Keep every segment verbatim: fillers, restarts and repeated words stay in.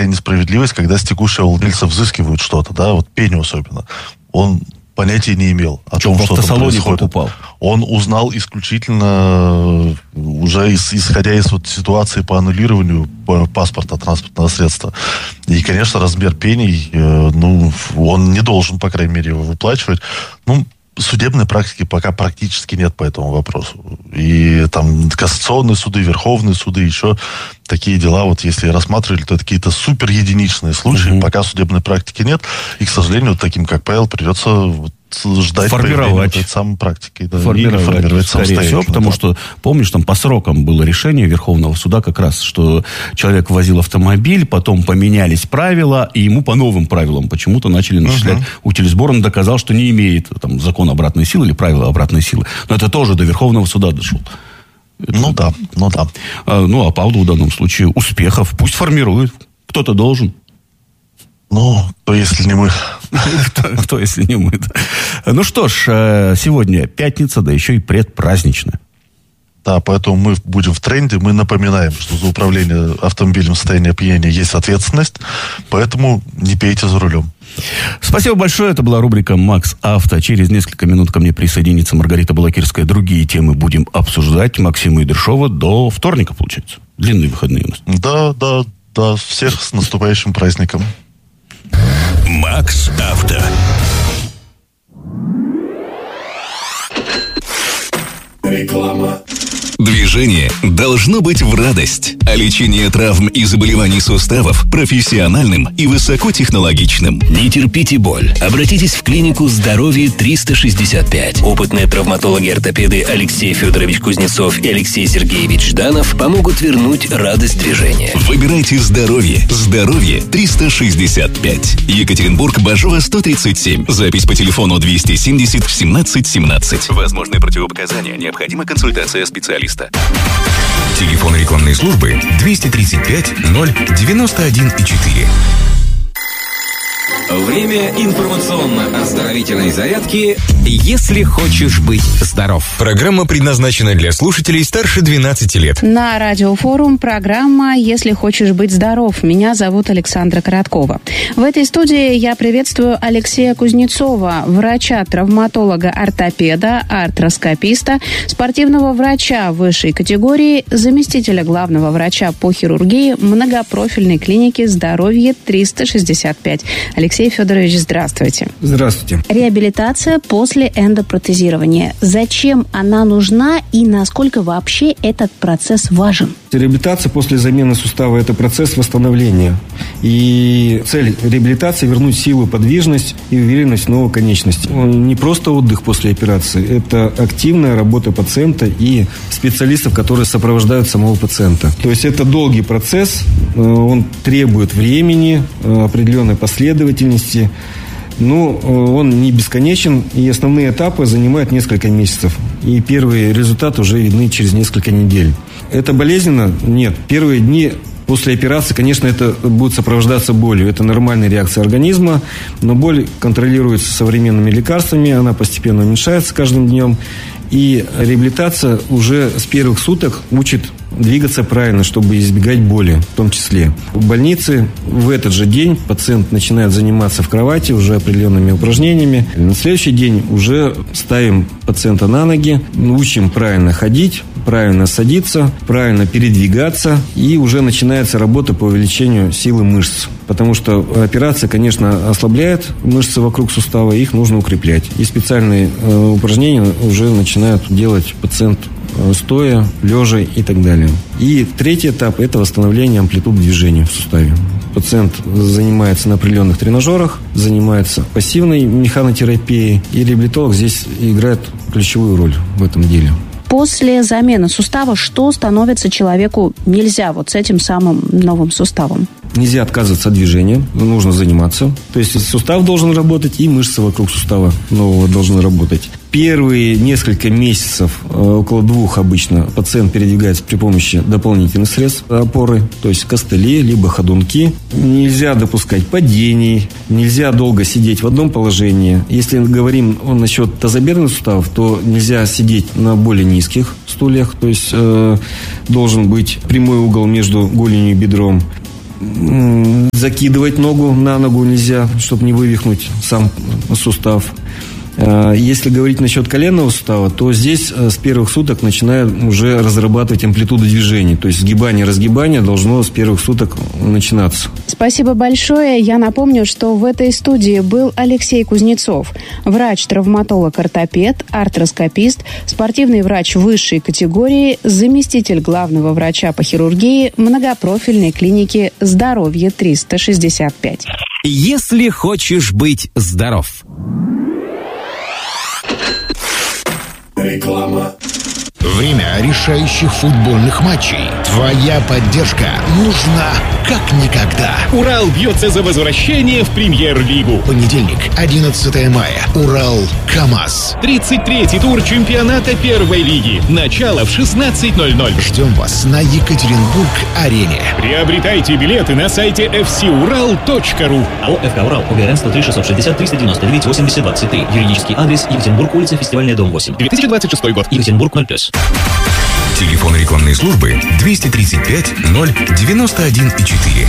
такая несправедливость, когда с текущего владельца взыскивают что-то, да, вот пеню особенно. Он понятия не имел о что, том, в что там происходит. Покупал? Он узнал исключительно уже из, исходя из вот ситуации по аннулированию паспорта транспортного средства. И, конечно, размер пений, э, ну, он не должен, по крайней мере, его выплачивать. Ну, судебной практики пока практически нет по этому вопросу. И там кассационные суды, верховные суды, еще такие дела, вот если рассматривали, то это какие-то супер единичные случаи, mm-hmm. пока судебной практики нет. И, к сожалению, вот таким, как Павел, придется вот ждать формировать вот этой самой практики. Да, формировать, формировать скорее всего, потому да. что, помнишь, там по срокам было решение Верховного суда как раз, что человек возил автомобиль, потом поменялись правила, и ему по новым правилам почему-то начали начислять uh-huh. утилизбор. Он доказал, что не имеет там, закон обратной силы или правила обратной силы. Но это тоже до Верховного суда дошло. Это... Ну да, ну да. А, ну, а Павлу в данном случае успехов. Пусть формирует. Кто-то должен. Ну, то если не мы. Кто, если не мы. Ну что ж, сегодня пятница, да еще и предпраздничная. Да, поэтому мы будем в тренде. Мы напоминаем, что за управление автомобилем в состоянии опьянения есть ответственность. Поэтому не пейте за рулем. Спасибо большое. Это была рубрика «Макс Авто». Через несколько минут ко мне присоединится Маргарита Балакирская. Другие темы будем обсуждать. Максима Идыршова до вторника, получается. Длинные выходные у нас. Да, да, да. Всех с наступающим праздником. Макс Авто. Реклама. Движение должно быть в радость, а лечение травм и заболеваний суставов профессиональным и высокотехнологичным. Не терпите боль. Обратитесь в клинику «Здоровье триста шестьдесят пять». Опытные травматологи-ортопеды Алексей Федорович Кузнецов и Алексей Сергеевич Жданов помогут вернуть радость движения. Выбирайте здоровье. «Здоровье триста шестьдесят пять». Екатеринбург, Бажова, сто тридцать семь. Запись по телефону двести семьдесят семнадцать семнадцать. Возможны противопоказания. Необходима консультация специалиста. Телефон рекламной службы двести тридцать пять ноль девяносто один четыре. Время информационно-оздоровительной зарядки «Если хочешь быть здоров». Программа предназначена для слушателей старше двенадцати лет. На Радиофорум программа «Если хочешь быть здоров». Меня зовут Александра Короткова. В этой студии я приветствую Алексея Кузнецова, врача-травматолога, ортопеда, артроскописта, спортивного врача высшей категории, заместителя главного врача по хирургии многопрофильной клиники «Здоровье триста шестьдесят пять». Алексей Федорович, здравствуйте. Здравствуйте. Реабилитация после эндопротезирования. Зачем она нужна и насколько вообще этот процесс важен? Реабилитация после замены сустава – это процесс восстановления. И цель реабилитации – вернуть силу, подвижность и уверенность в новой конечности. Не просто отдых после операции, это активная работа пациента и специалистов, которые сопровождают самого пациента. То есть это долгий процесс, он требует времени, определенной последовательности. Но он не бесконечен, и основные этапы занимают несколько месяцев. И первые результаты уже видны через несколько недель. Это болезненно? Нет. Первые дни после операции, конечно, это будет сопровождаться болью. Это нормальная реакция организма, но боль контролируется современными лекарствами, она постепенно уменьшается каждым днем. И реабилитация уже с первых суток учит двигаться правильно, чтобы избегать боли в том числе. В больнице в этот же день пациент начинает заниматься в кровати уже определенными упражнениями. На следующий день уже ставим пациента на ноги, учим правильно ходить, правильно садиться, правильно передвигаться, и уже начинается работа по увеличению силы мышц. Потому что операция, конечно, ослабляет мышцы вокруг сустава, их нужно укреплять. И специальные э, упражнения уже начинают делать пациент стоя, лежа и так далее. И третий этап – это восстановление амплитуд движения в суставе. Пациент занимается на определенных тренажерах, занимается пассивной механотерапией, и реабилитолог здесь играет ключевую роль в этом деле. После замены сустава что становится человеку нельзя вот с этим самым новым суставом? Нельзя отказываться от движения, нужно заниматься. То есть сустав должен работать, и мышцы вокруг сустава нового должны работать. Первые несколько месяцев, около двух обычно, пациент передвигается при помощи дополнительных средств опоры, то есть костыли, либо ходунки. Нельзя допускать падений, нельзя долго сидеть в одном положении. Если говорим насчет тазобедренных суставов, то нельзя сидеть на более низких стульях, то есть э, должен быть прямой угол между голенью и бедром. закидывать ногу на ногу нельзя, чтобы не вывихнуть сам сустав. Если говорить насчет коленного сустава, то здесь с первых суток начинают уже разрабатывать амплитуду движений. То есть сгибание, разгибание должно с первых суток начинаться. Спасибо большое. Я напомню, что в этой студии был Алексей Кузнецов, врач-травматолог-ортопед, артроскопист, спортивный врач высшей категории, заместитель главного врача по хирургии многопрофильной клиники «Здоровье триста шестьдесят пять». Если хочешь быть здоров. Реклама. Время решающих футбольных матчей. Твоя поддержка нужна как никогда. Урал бьется за возвращение в премьер-лигу. Понедельник, одиннадцатое мая. Урал-КамАЗ. тридцать третий тур чемпионата первой лиги. Начало в шестнадцать ноль ноль. Ждем вас на Екатеринбург-арене. Приобретайте билеты на сайте эф си урал точка ру. АО «ФК Урал», ОГРН сто три шестьсот шестьдесят триста девяносто девять восемьдесят двадцать три. Юридический адрес: Екатеринбург, улица Фестивальная, дом восемь. две тысячи двадцать шестой год. Екатеринбург, ноль плюс. Телефон рекламной службы двести тридцать пять ноль девяносто один и четыре.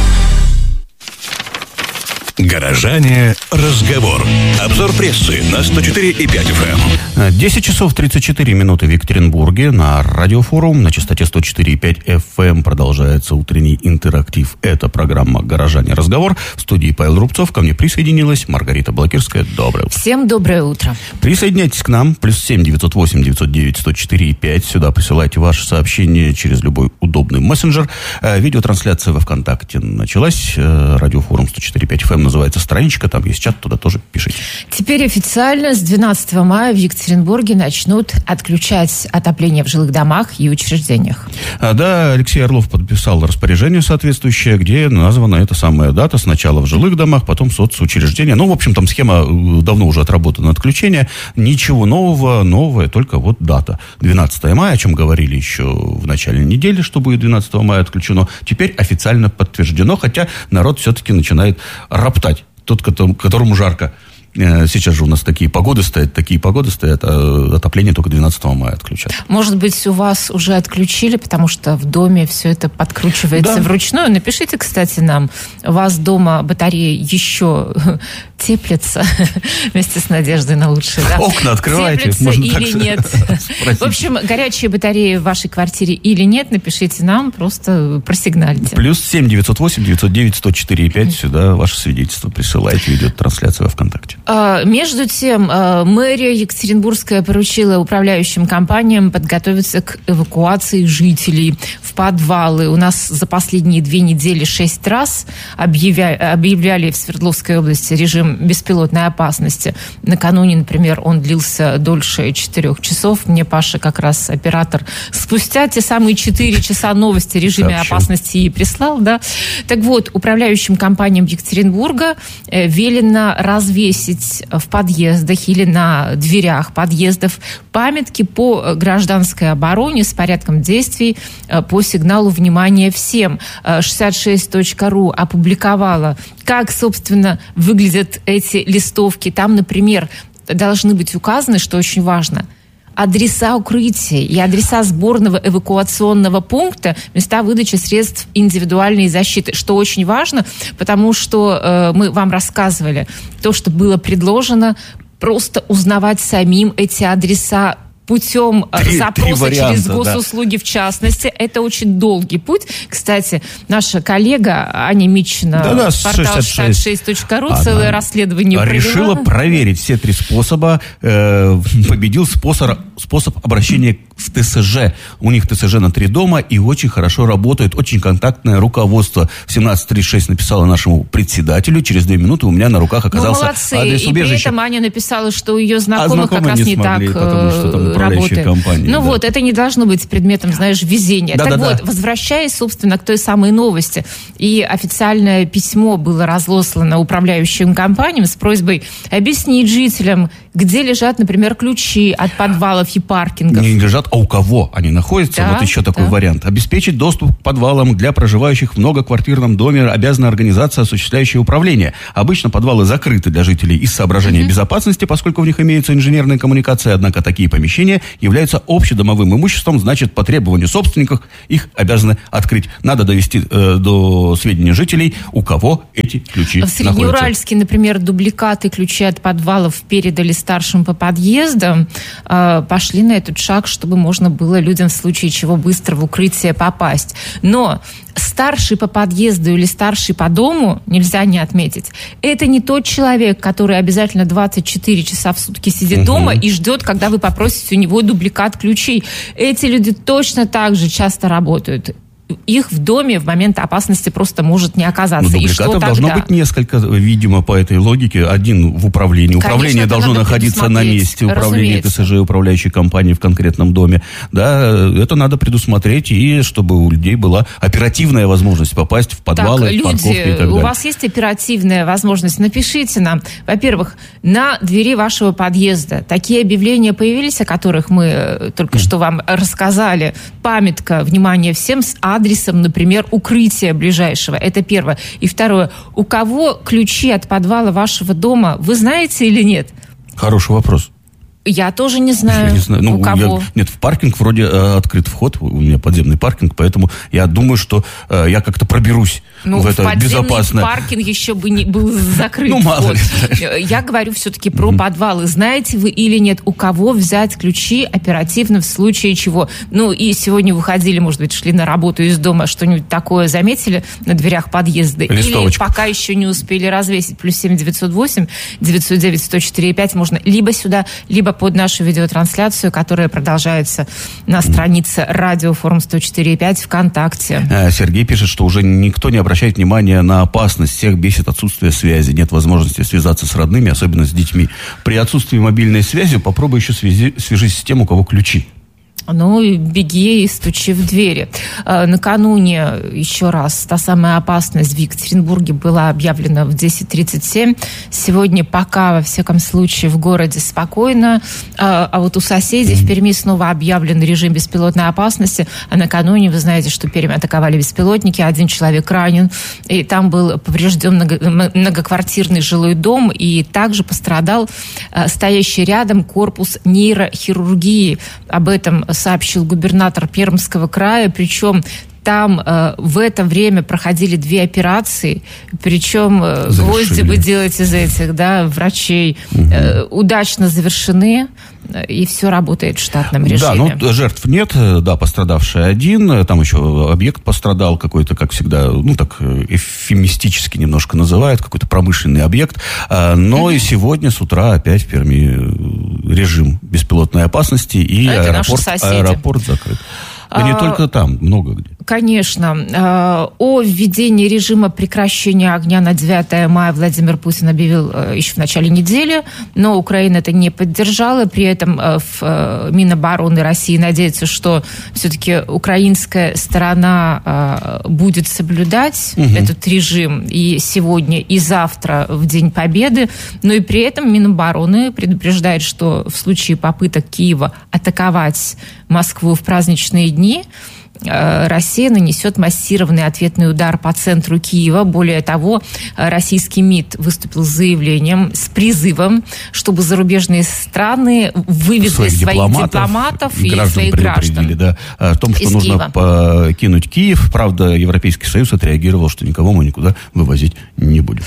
Горожане. Разговор. Обзор прессы на сто четыре и пять эф эм. десять часов тридцать четыре минуты в Екатеринбурге. На радиофорум на частоте сто четыре и пять эф эм продолжается утренний интерактив. Это программа «Горожане. Разговор». В студии Павел Рубцов. Ко мне присоединилась Маргарита Блакирская. Доброе утро. Всем доброе утро. Присоединяйтесь к нам. Плюс семь девятьсот восемь девятьсот девять сто четыре и пять. Сюда присылайте ваши сообщения через любой удобный мессенджер. Видеотрансляция во ВКонтакте началась. Радиофорум сто четыре и пять эф эм называется страничка, там есть чат, туда тоже пишите. Теперь официально с двенадцатого мая в Екатеринбурге начнут отключать отопление в жилых домах и учреждениях. А, да, Алексей Орлов подписал распоряжение соответствующее, где названа эта самая дата. Сначала в жилых домах, потом в соцучреждениях. Ну, в общем, там схема давно уже отработана, отключение. Ничего нового, новое, только вот дата. двенадцатого мая, о чем говорили еще в начале недели, что будет двенадцатого мая отключено. Теперь официально подтверждено, хотя народ все-таки начинает роптать. Тот, которому жарко. Сейчас же у нас такие погоды стоят, такие погоды стоят, а отопление только двенадцатого мая отключат. Может быть, у вас уже отключили, потому что в доме все это подкручивается, да, вручную. Напишите, кстати, нам, у вас дома батареи еще теплятся вместе с надеждой на лучшее. Да? Окна открывайте. Теплятся или нет. В общем, горячие батареи в вашей квартире или нет, напишите нам, просто просигнальте. Плюс семь девятьсот восемь девятьсот девять сто четыре и пять, сюда ваше свидетельство присылайте, идет трансляция во ВКонтакте. Между тем, мэрия Екатеринбургская поручила управляющим компаниям подготовиться к эвакуации жителей в подвалы. У нас за последние две недели шесть раз объявляли, объявляли в Свердловской области режим беспилотной опасности. Накануне, например, он длился дольше четырех часов. Мне Паша, как раз оператор, спустя те самые четыре часа новости о режиме Сообщил. опасности и прислал. Да? Так вот, управляющим компаниям Екатеринбурга велено развесить в подъездах или на дверях подъездов памятки по гражданской обороне с порядком действий по сигналу «Внимание всем». шестьдесят шесть точка ру опубликовала, как, собственно, выглядят эти листовки. Там, например, должны быть указаны, что очень важно, адреса укрытий и адреса сборного эвакуационного пункта, места выдачи средств индивидуальной защиты, что очень важно, потому что э, мы вам рассказывали то, что было предложено, просто узнавать самим эти адреса путем три, запроса три варианта, через госуслуги, да, в частности. Это очень долгий путь. Кстати, наша коллега Аня Митчина, да, да, портал шестьдесят шесть точка ру, целое расследование решила провела. проверить все три способа. Э, победил способ, способ обращения в тэ эс жэ. У них тэ эс жэ на три дома и очень хорошо работает, очень контактное руководство. В семнадцать тридцать шесть написала нашему председателю. Через две минуты у меня на руках оказался ну, адрес убежища. И при этом Аня написала, что у ее знакомых а как раз не, не смогли, так потому что там работает. Компании, ну да. вот, это не должно быть предметом, знаешь, везения. Да, так да, вот, да. возвращаясь, собственно, к той самой новости. И официальное письмо было разослано управляющим компаниям с просьбой объяснить жителям, где лежат, например, ключи от подвалов и паркингов. Не лежат назад, а у кого они находятся, да, вот еще такой да. вариант. Обеспечить доступ к подвалам для проживающих в многоквартирном доме обязана организация, осуществляющая управление. Обычно подвалы закрыты для жителей из соображения mm-hmm. безопасности, поскольку в них имеются инженерные коммуникации, однако такие помещения являются общедомовым имуществом, значит, по требованию собственников их обязаны открыть. Надо довести э, до сведения жителей, у кого эти ключи в находятся. В Среднеуральске, например, дубликаты ключей от подвалов передали старшим по подъездам, э, пошли на этот шаг, чтобы можно было людям в случае чего быстро в укрытие попасть. Но старший по подъезду или старший по дому, нельзя не отметить, это не тот человек, который обязательно двадцать четыре часа в сутки сидит угу. дома и ждет, когда вы попросите у него дубликат ключей. Эти люди точно так же часто работают. Их в доме в момент опасности просто может не оказаться. Но и что тогда? Должно быть несколько, видимо, по этой логике. Один в управлении. Конечно, управление должно находиться на месте управления ТСЖ, управляющей компании в конкретном доме. Да, это надо предусмотреть, и чтобы у людей была оперативная возможность попасть в подвалы, так, в парковки люди, и так далее. У вас есть оперативная возможность? Напишите нам. Во-первых, на двери вашего подъезда такие объявления появились, о которых мы только mm. что вам рассказали. Памятка, внимание всем, с адресом, например, укрытия ближайшего. Это первое. И второе. У кого ключи от подвала вашего дома, вы знаете или нет? Хороший вопрос. Я тоже не знаю, я не знаю. Ну, у кого. Я, нет, в паркинг вроде э, открыт вход, у меня подземный паркинг, поэтому я думаю, что э, я как-то проберусь ну, в это безопасное. Ну, в паркинг еще бы не был закрыт ну, вход. Мало ли. Я говорю все-таки про mm-hmm. подвалы. Знаете вы или нет, у кого взять ключи оперативно в случае чего? Ну, и сегодня выходили, может быть, шли на работу из дома, что-нибудь такое заметили на дверях подъезда? Или пока еще не успели развесить? Плюс семь девятьсот восемь девятьсот девять сто четыре пять можно либо сюда, либо под нашу видеотрансляцию, которая продолжается на странице Радиофорум сто четыре и пять ВКонтакте. Сергей пишет, что уже никто не обращает внимания на опасность. Всех бесит отсутствие связи. Нет возможности связаться с родными, особенно с детьми. При отсутствии мобильной связи попробуй еще связи, свяжись с тем, у кого ключи. Ну, беги и стучи в двери. Накануне, еще раз, та самая опасность в Екатеринбурге была объявлена в десять тридцать семь. Сегодня пока, во всяком случае, в городе спокойно. А вот у соседей в Перми снова объявлен режим беспилотной опасности. А накануне, вы знаете, что Пермь атаковали беспилотники. Один человек ранен. И там был поврежден многоквартирный жилой дом. И также пострадал стоящий рядом корпус нейрохирургии. Об этом сообщил губернатор Пермского края, причем там э, в это время проходили две операции, причем э, гвозди вы делаете из этих, да, врачей, угу. э, удачно завершены, и все работает в штатном режиме. Да, ну, жертв нет, да, пострадавший один, там еще объект пострадал какой-то, как всегда, ну, так эвфемистически немножко называют, какой-то промышленный объект, но и сегодня с утра опять в Перми режим беспилотной опасности, и аэропорт, аэропорт закрыт. Да не только там, много где. Конечно. О введении режима прекращения огня на девятое мая Владимир Путин объявил еще в начале недели, но Украина это не поддержала. При этом в Минобороны России надеется, что все-таки украинская сторона будет соблюдать угу. этот режим и сегодня, и завтра в День Победы. Но и при этом Минобороны предупреждает, что в случае попыток Киева атаковать Москву в праздничные дни, Россия нанесет массированный ответный удар по центру Киева. Более того, российский МИД выступил с заявлением, с призывом, чтобы зарубежные страны вывезли своих, своих дипломатов, дипломатов и своих граждан. Да, о том, что нужно Киева. покинуть Киев. Правда, Европейский Союз отреагировал, что никого мы никуда вывозить не будем.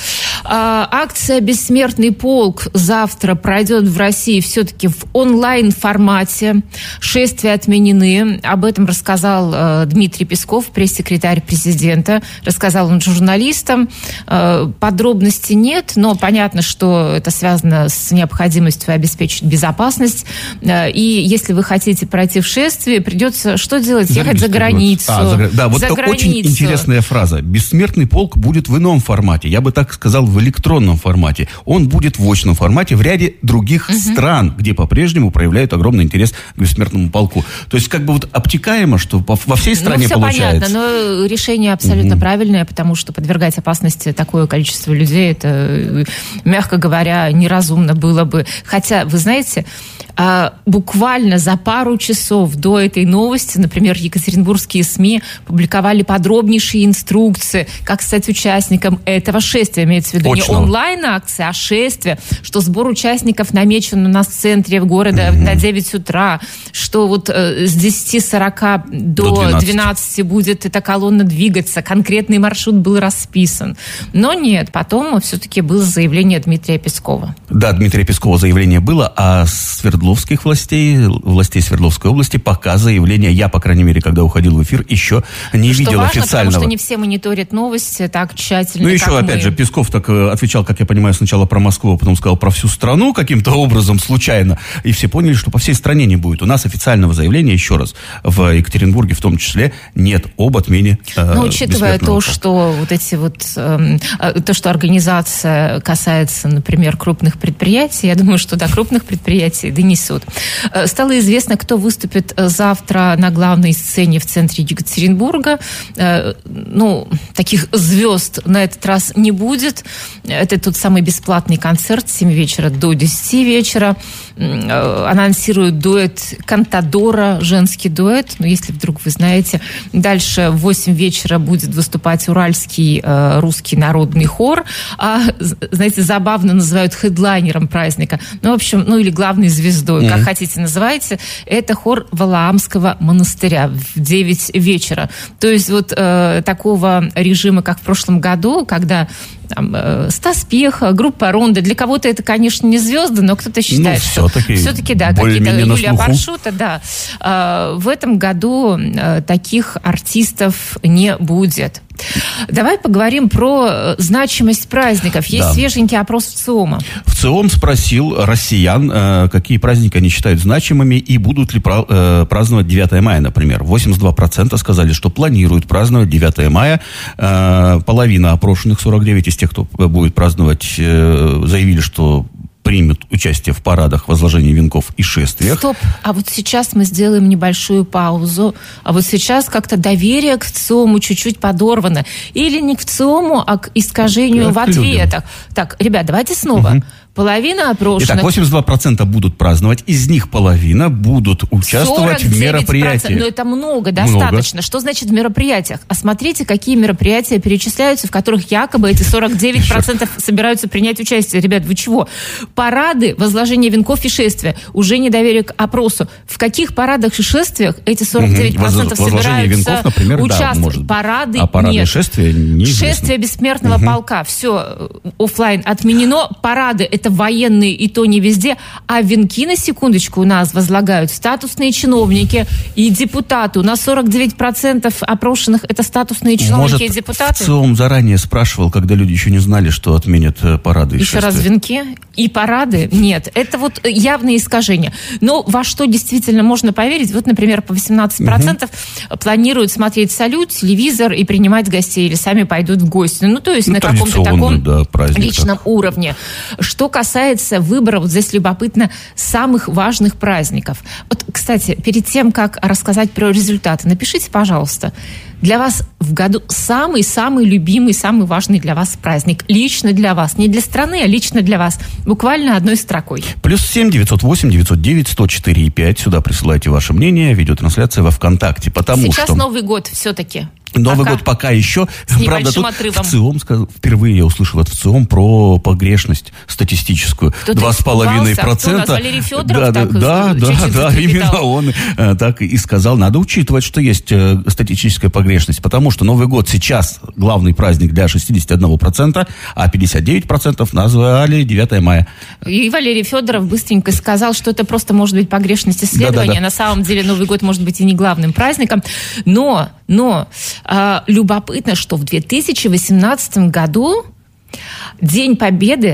Акция «Бессмертный полк» завтра пройдет в России все-таки в онлайн-формате. Шествия отменены. Об этом рассказал Дмитрий Песков, пресс-секретарь президента. Рассказал он журналистам. Подробностей нет, но понятно, что это связано с необходимостью обеспечить безопасность. И если вы хотите пройти в шествие, придется что делать? Ехать за границу. А, за, да, вот за это границу. Очень интересная фраза. «Бессмертный полк будет в ином формате». Я бы так сказал, в в электронном формате, он будет в очном формате в ряде других угу. стран, где по-прежнему проявляют огромный интерес к бессмертному полку. То есть как бы вот обтекаемо, что во всей стране ну, все получается. Понятно, но решение абсолютно угу. правильное, потому что подвергать опасности такое количество людей, это, мягко говоря, неразумно было бы. Хотя, вы знаете, буквально за пару часов до этой новости, например, екатеринбургские СМИ публиковали подробнейшие инструкции, как стать участником этого шествия. Имеется в виду Очно. не онлайн-акция, а шествие, что сбор участников намечен у нас в центре города mm-hmm. на девять утра, что вот э, с десяти сорока до, до двенадцати будет эта колонна двигаться, конкретный маршрут был расписан. Но нет, потом все-таки было заявление Дмитрия Пескова. Да, Дмитрия Пескова заявление было, а Свердловских властей, властей Свердловской области пока заявления, я, по крайней мере, когда уходил в эфир, еще не что видел важно, официального. Потому что не все мониторят новости так тщательно, Ну, еще, как опять мы. же, Песков так отвечал, как я понимаю, сначала про Москву, а потом сказал про всю страну каким-то образом, случайно. И все поняли, что по всей стране не будет. У нас официального заявления, еще раз, в Екатеринбурге в том числе, нет об отмене э, Ну, учитывая то, полка. что вот эти вот, э, то, что организация касается, например, крупных предприятий, я думаю, что до крупных предприятий донесут. Стало известно, кто выступит завтра на главной сцене в центре Екатеринбурга. Ну, таких звезд на этот раз не будет. Это тот самый бесплатный концерт с семи вечера до десяти вечера. Анонсируют дуэт Кантадора, женский дуэт, ну, если вдруг вы знаете. Дальше в восемь вечера будет выступать Уральский э, русский народный хор. А, знаете, забавно называют хедлайнером праздника. Ну, в общем, ну, или главной звездой, mm-hmm. как хотите называйте. Это хор Валаамского монастыря в девять вечера. То есть вот э, такого режима, как в прошлом году, когда там, э, Стас Пьеха, группа Ронда. Для кого-то это, конечно, не звезды, но кто-то считает, ну, что все-таки, все-таки да, какие-то Юлия Паршута, да. Э, в этом году э, таких артистов не будет. Давай поговорим про значимость праздников. Есть да. свеженький опрос в ЦИОМа. В ЦИОМ спросил россиян, какие праздники они считают значимыми и будут ли праздновать девятое мая, например. восемьдесят два процента сказали, что планируют праздновать девятое мая. Половина опрошенных, сорок девять из тех, кто будет праздновать, заявили, что примут участие в парадах, возложении венков и шествиях. Стоп, а вот сейчас мы сделаем небольшую паузу. А вот сейчас как-то доверие к ЦИОМу чуть-чуть подорвано. Или не к ЦИОМу, а к искажению как в ответах. Людям. Так, ребят, давайте снова. Угу. Половина опрошенных... Итак, восемьдесят два процента будут праздновать, из них половина будут участвовать в мероприятиях. Но это много, достаточно. Много. Что значит в мероприятиях? А смотрите, какие мероприятия перечисляются, в которых якобы эти сорок девять процентов собираются принять участие. Ребят, вы чего? Парады, возложение венков и шествия. Уже недоверие к опросу. В каких парадах и шефствиях эти сорок девять процентов угу. собираются венков, например, участвовать? Да, парады а парады нет. Шествия неизвестно. Шествие бессмертного угу. полка. Все, офлайн отменено. Парады — это военные, и то не везде. А венки, на секундочку, у нас возлагают статусные чиновники и депутаты. У нас сорок девять процентов опрошенных — это статусные чиновники Может, и депутаты. В ЦИОМ заранее спрашивал, когда люди еще не знали, что отменят парады и Еще шествия. раз, венки и парады? Нет. Это вот явные искажения. Но во что действительно можно поверить? Вот, например, по восемнадцать процентов угу. планируют смотреть салют, телевизор и принимать гостей, или сами пойдут в гости. Ну, то есть ну, на каком-то таком да, личном так. уровне. Что касается выбора, вот здесь любопытно, самых важных праздников. Вот, кстати, перед тем, как рассказать про результаты, напишите, пожалуйста, для вас в году самый-самый любимый, самый важный для вас праздник. Лично для вас. Не для страны, а лично для вас. Буквально одной строкой. Плюс семь девятьсот восемь девятьсот девять сто четыре и пять. Сюда присылайте ваше мнение. Видеотрансляция во ВКонтакте. Потому Сейчас что... Новый год все-таки. Новый пока. год пока еще. С Правда, тут отрывом. в ЦИОМ, впервые я услышал от ЦИОМ про погрешность статистическую. Два с половиной процента. Валерий Федоров да, так да, да, чуть-чуть да, именно он э, так и сказал. Надо учитывать, что есть э, статистическая погрешность, потому что Новый год сейчас главный праздник для шестьдесят один процент, а пятьдесят девять процентов назвали девятое мая. И Валерий Федоров быстренько сказал, что это просто может быть погрешность исследования. Да, да, да. На самом деле Новый год может быть и не главным праздником. Но, но э, любопытно, что в две тысячи восемнадцатом году День Победы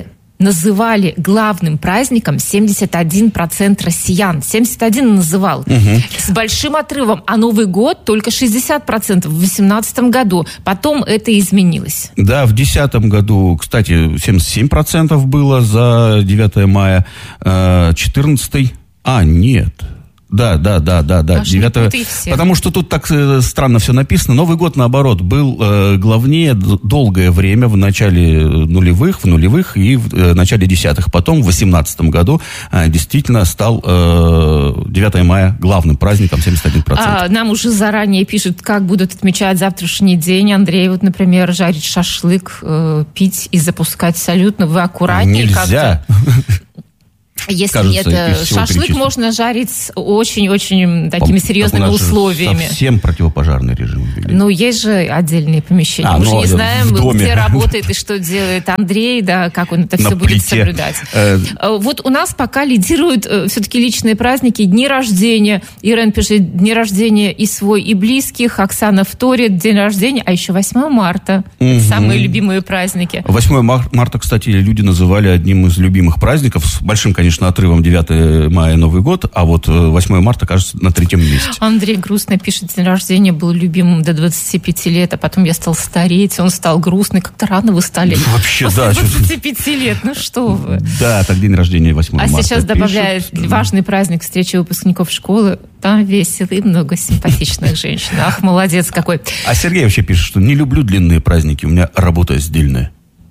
называли главным праздником семьдесят один процент россиян. семьдесят один процентов называл. Угу. С большим отрывом. А Новый год только шестьдесят процентов в две тысячи восемнадцатом году. Потом это изменилось. Да, в две тысячи десятом году, кстати, семьдесят семь процентов было за девятое мая. четырнадцатый... А, нет... Да, да, да, да, да. девятого... Потому что тут так э, странно все написано. Новый год, наоборот, был э, главнее долгое время в начале нулевых, в нулевых и в э, начале десятых. Потом в восемнадцатом году э, действительно стал э, девятое мая главным праздником, семьдесят один процент. А, нам уже заранее пишут, как будут отмечать завтрашний день. Андрей, вот, например, жарить шашлык, э, пить и запускать салют. Но вы аккуратнее Нельзя. как-то... Если Кажется, нет, шашлык можно жарить с очень-очень такими По, серьезными условиями. Совсем противопожарный режим ввели. Ну, есть же отдельные помещения. А, Мы же ну, не знаем, доме. где работает и что делает Андрей, да, как он это На все плите. будет соблюдать. Э... Вот у нас пока лидируют все-таки личные праздники, дни рождения. Ирен пишет, дни рождения и свой, и близких. Оксана вторит, день рождения, а еще восьмое марта. Угу. Самые любимые праздники. восьмое марта, кстати, люди называли одним из любимых праздников. С большим, конечно, отрывом девятое мая Новый год, а вот восьмое марта, кажется, на третьем месте. Андрей грустно пишет, день рождения был любимым до двадцати пяти лет, а потом я стал стареть, он стал грустный. Как-то рано вы стали. Вообще, После да. двадцати пяти лет, ну что вы. Да, так день рождения восьмое а марта. А сейчас добавляет пишут. Важный праздник встречи выпускников школы. Там весело и много симпатичных женщин. Ах, молодец какой. А Сергей вообще пишет, что не люблю длинные праздники, у меня работа сдельная.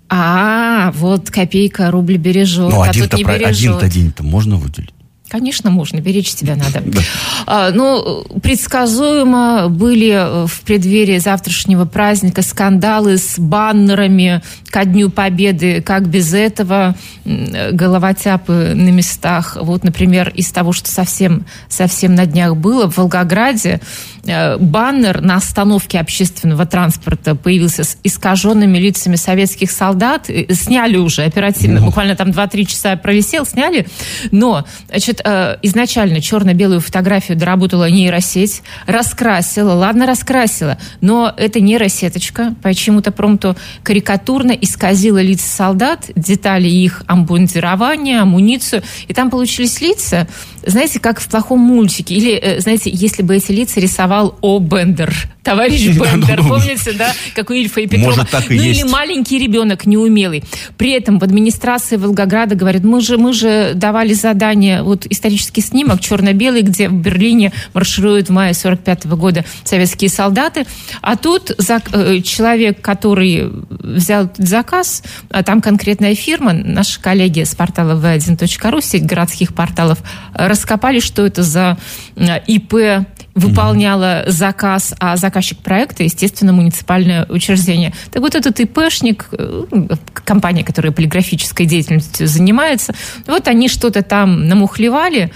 А, вот копейка, рубль бережет, ну, а один-то тут не про... бережет. один-то день-то можно выделить? Конечно, можно, беречь себя надо. а, ну, предсказуемо были в преддверии завтрашнего праздника скандалы с баннерами ко Дню Победы. Как без этого? Головотяпы на местах. Вот, например, из того, что совсем, совсем на днях было, в Волгограде баннер на остановке общественного транспорта появился с искаженными лицами советских солдат. Сняли уже оперативно, mm-hmm. буквально там два-три часа провисел, сняли. Но, значит, изначально черно-белую фотографию доработала нейросеть, раскрасила, ладно, раскрасила, но эта нейросеточка почему-то промту карикатурно исказила лица солдат, детали их обмундирования, амуницию, и там получились лица, знаете, как в плохом мультике. Или, знаете, если бы эти лица рисовал О. Бендер, товарищ Бендер, помните, да, как у Ильфа и Петрова? Может, так и ну, есть. Или маленький ребенок неумелый. При этом в администрации Волгограда говорят, мы же, мы же давали задание, вот исторический снимок черно-белый, где в Берлине маршируют в мае сорок пятого года советские солдаты, а тут человек, который взял этот заказ, а там конкретная фирма, наши коллеги с портала ви один точка ру, сеть городских порталов, раскопали, что это за ИП выполняла заказ, а заказчик проекта, естественно, муниципальное учреждение. Так вот этот ИПшник, компания, которая полиграфической деятельностью занимается, вот они что-то там намухлевали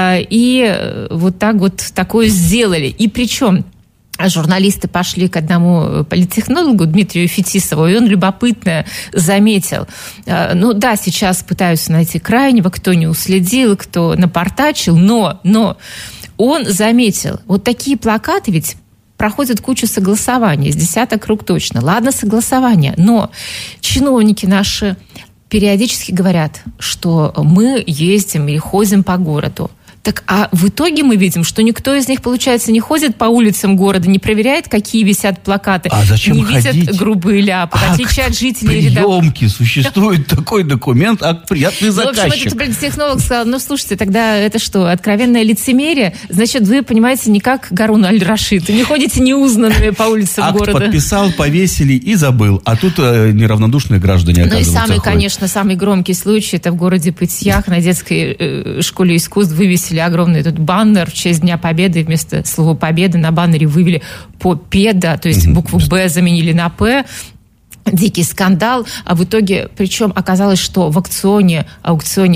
и вот так вот такое сделали. И причем журналисты пошли к одному политтехнологу, Дмитрию Фетисову, и он любопытно заметил. Ну да, сейчас пытаются найти крайнего, кто не уследил, кто напортачил, но, но он заметил, вот такие плакаты ведь проходят кучу согласований, с десяток рук точно. Ладно, согласования, но чиновники наши периодически говорят, что мы ездим или ходим по городу. Так, а в итоге мы видим, что никто из них, получается, не ходит по улицам города, не проверяет, какие висят плакаты, а зачем не ходить? Видят грубые ляпы, в отличие от жителей рядовых. Приемки, существует такой документ, акт приятный заказчик. Ну, в общем, этот политтехнолог сказал, ну, слушайте, тогда это что, откровенное лицемерие? Значит, вы, понимаете, не как Гарун аль-Рашид, не ходите неузнанными по улицам акт города. Подписал, повесили и забыл. А тут э, неравнодушные граждане, оказывается, Ну и самый, ходят. Конечно, самый громкий случай, это в городе Пытьях на детской э, школе искусств вывесили огромный этот баннер в честь Дня Победы, вместо слова «Победа» на баннере вывели «Победа», то есть букву «Б» заменили на «П». Дикий скандал, а в итоге, причем оказалось, что в аукционе, аукционе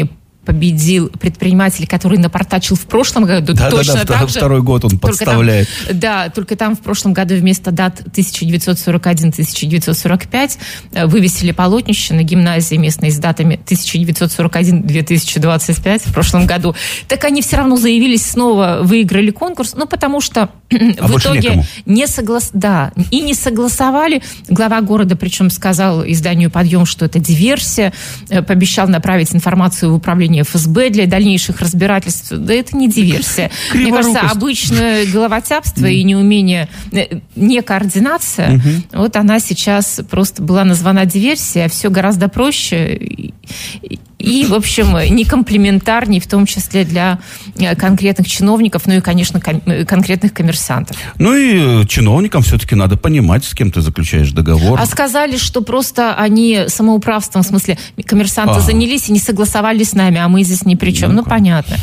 победил предприниматель, который напортачил в прошлом году. Да, точно да, да, так же. Второй год он подставляет. Там, да, только там в прошлом году вместо дат тысяча девятьсот сорок один - тысяча девятьсот сорок пять вывесили полотнище на гимназии местной с датами тысяча девятьсот сорок один - две тысячи двадцать пять в прошлом году. Так они все равно заявились, снова выиграли конкурс, ну, потому что а в итоге не, соглас... да, и не согласовали. Глава города, причем, сказал изданию «Подъем», что это диверсия, пообещал направить информацию в управление эф эс бэ для дальнейших разбирательств. Да это не диверсия. Мне кажется, обычное головотяпство и неумение, не координация, угу. вот она сейчас просто была названа диверсией, а все гораздо проще и, и, в общем, не комплиментарней, в том числе для конкретных чиновников, ну и, конечно, кон- конкретных коммерсантов. Ну и чиновникам все-таки надо понимать, с кем ты заключаешь договор. А сказали, что просто они самоуправством, в смысле, коммерсанты а. занялись и не согласовали с нами, а мы здесь ни при чем. Ну, ну понятно.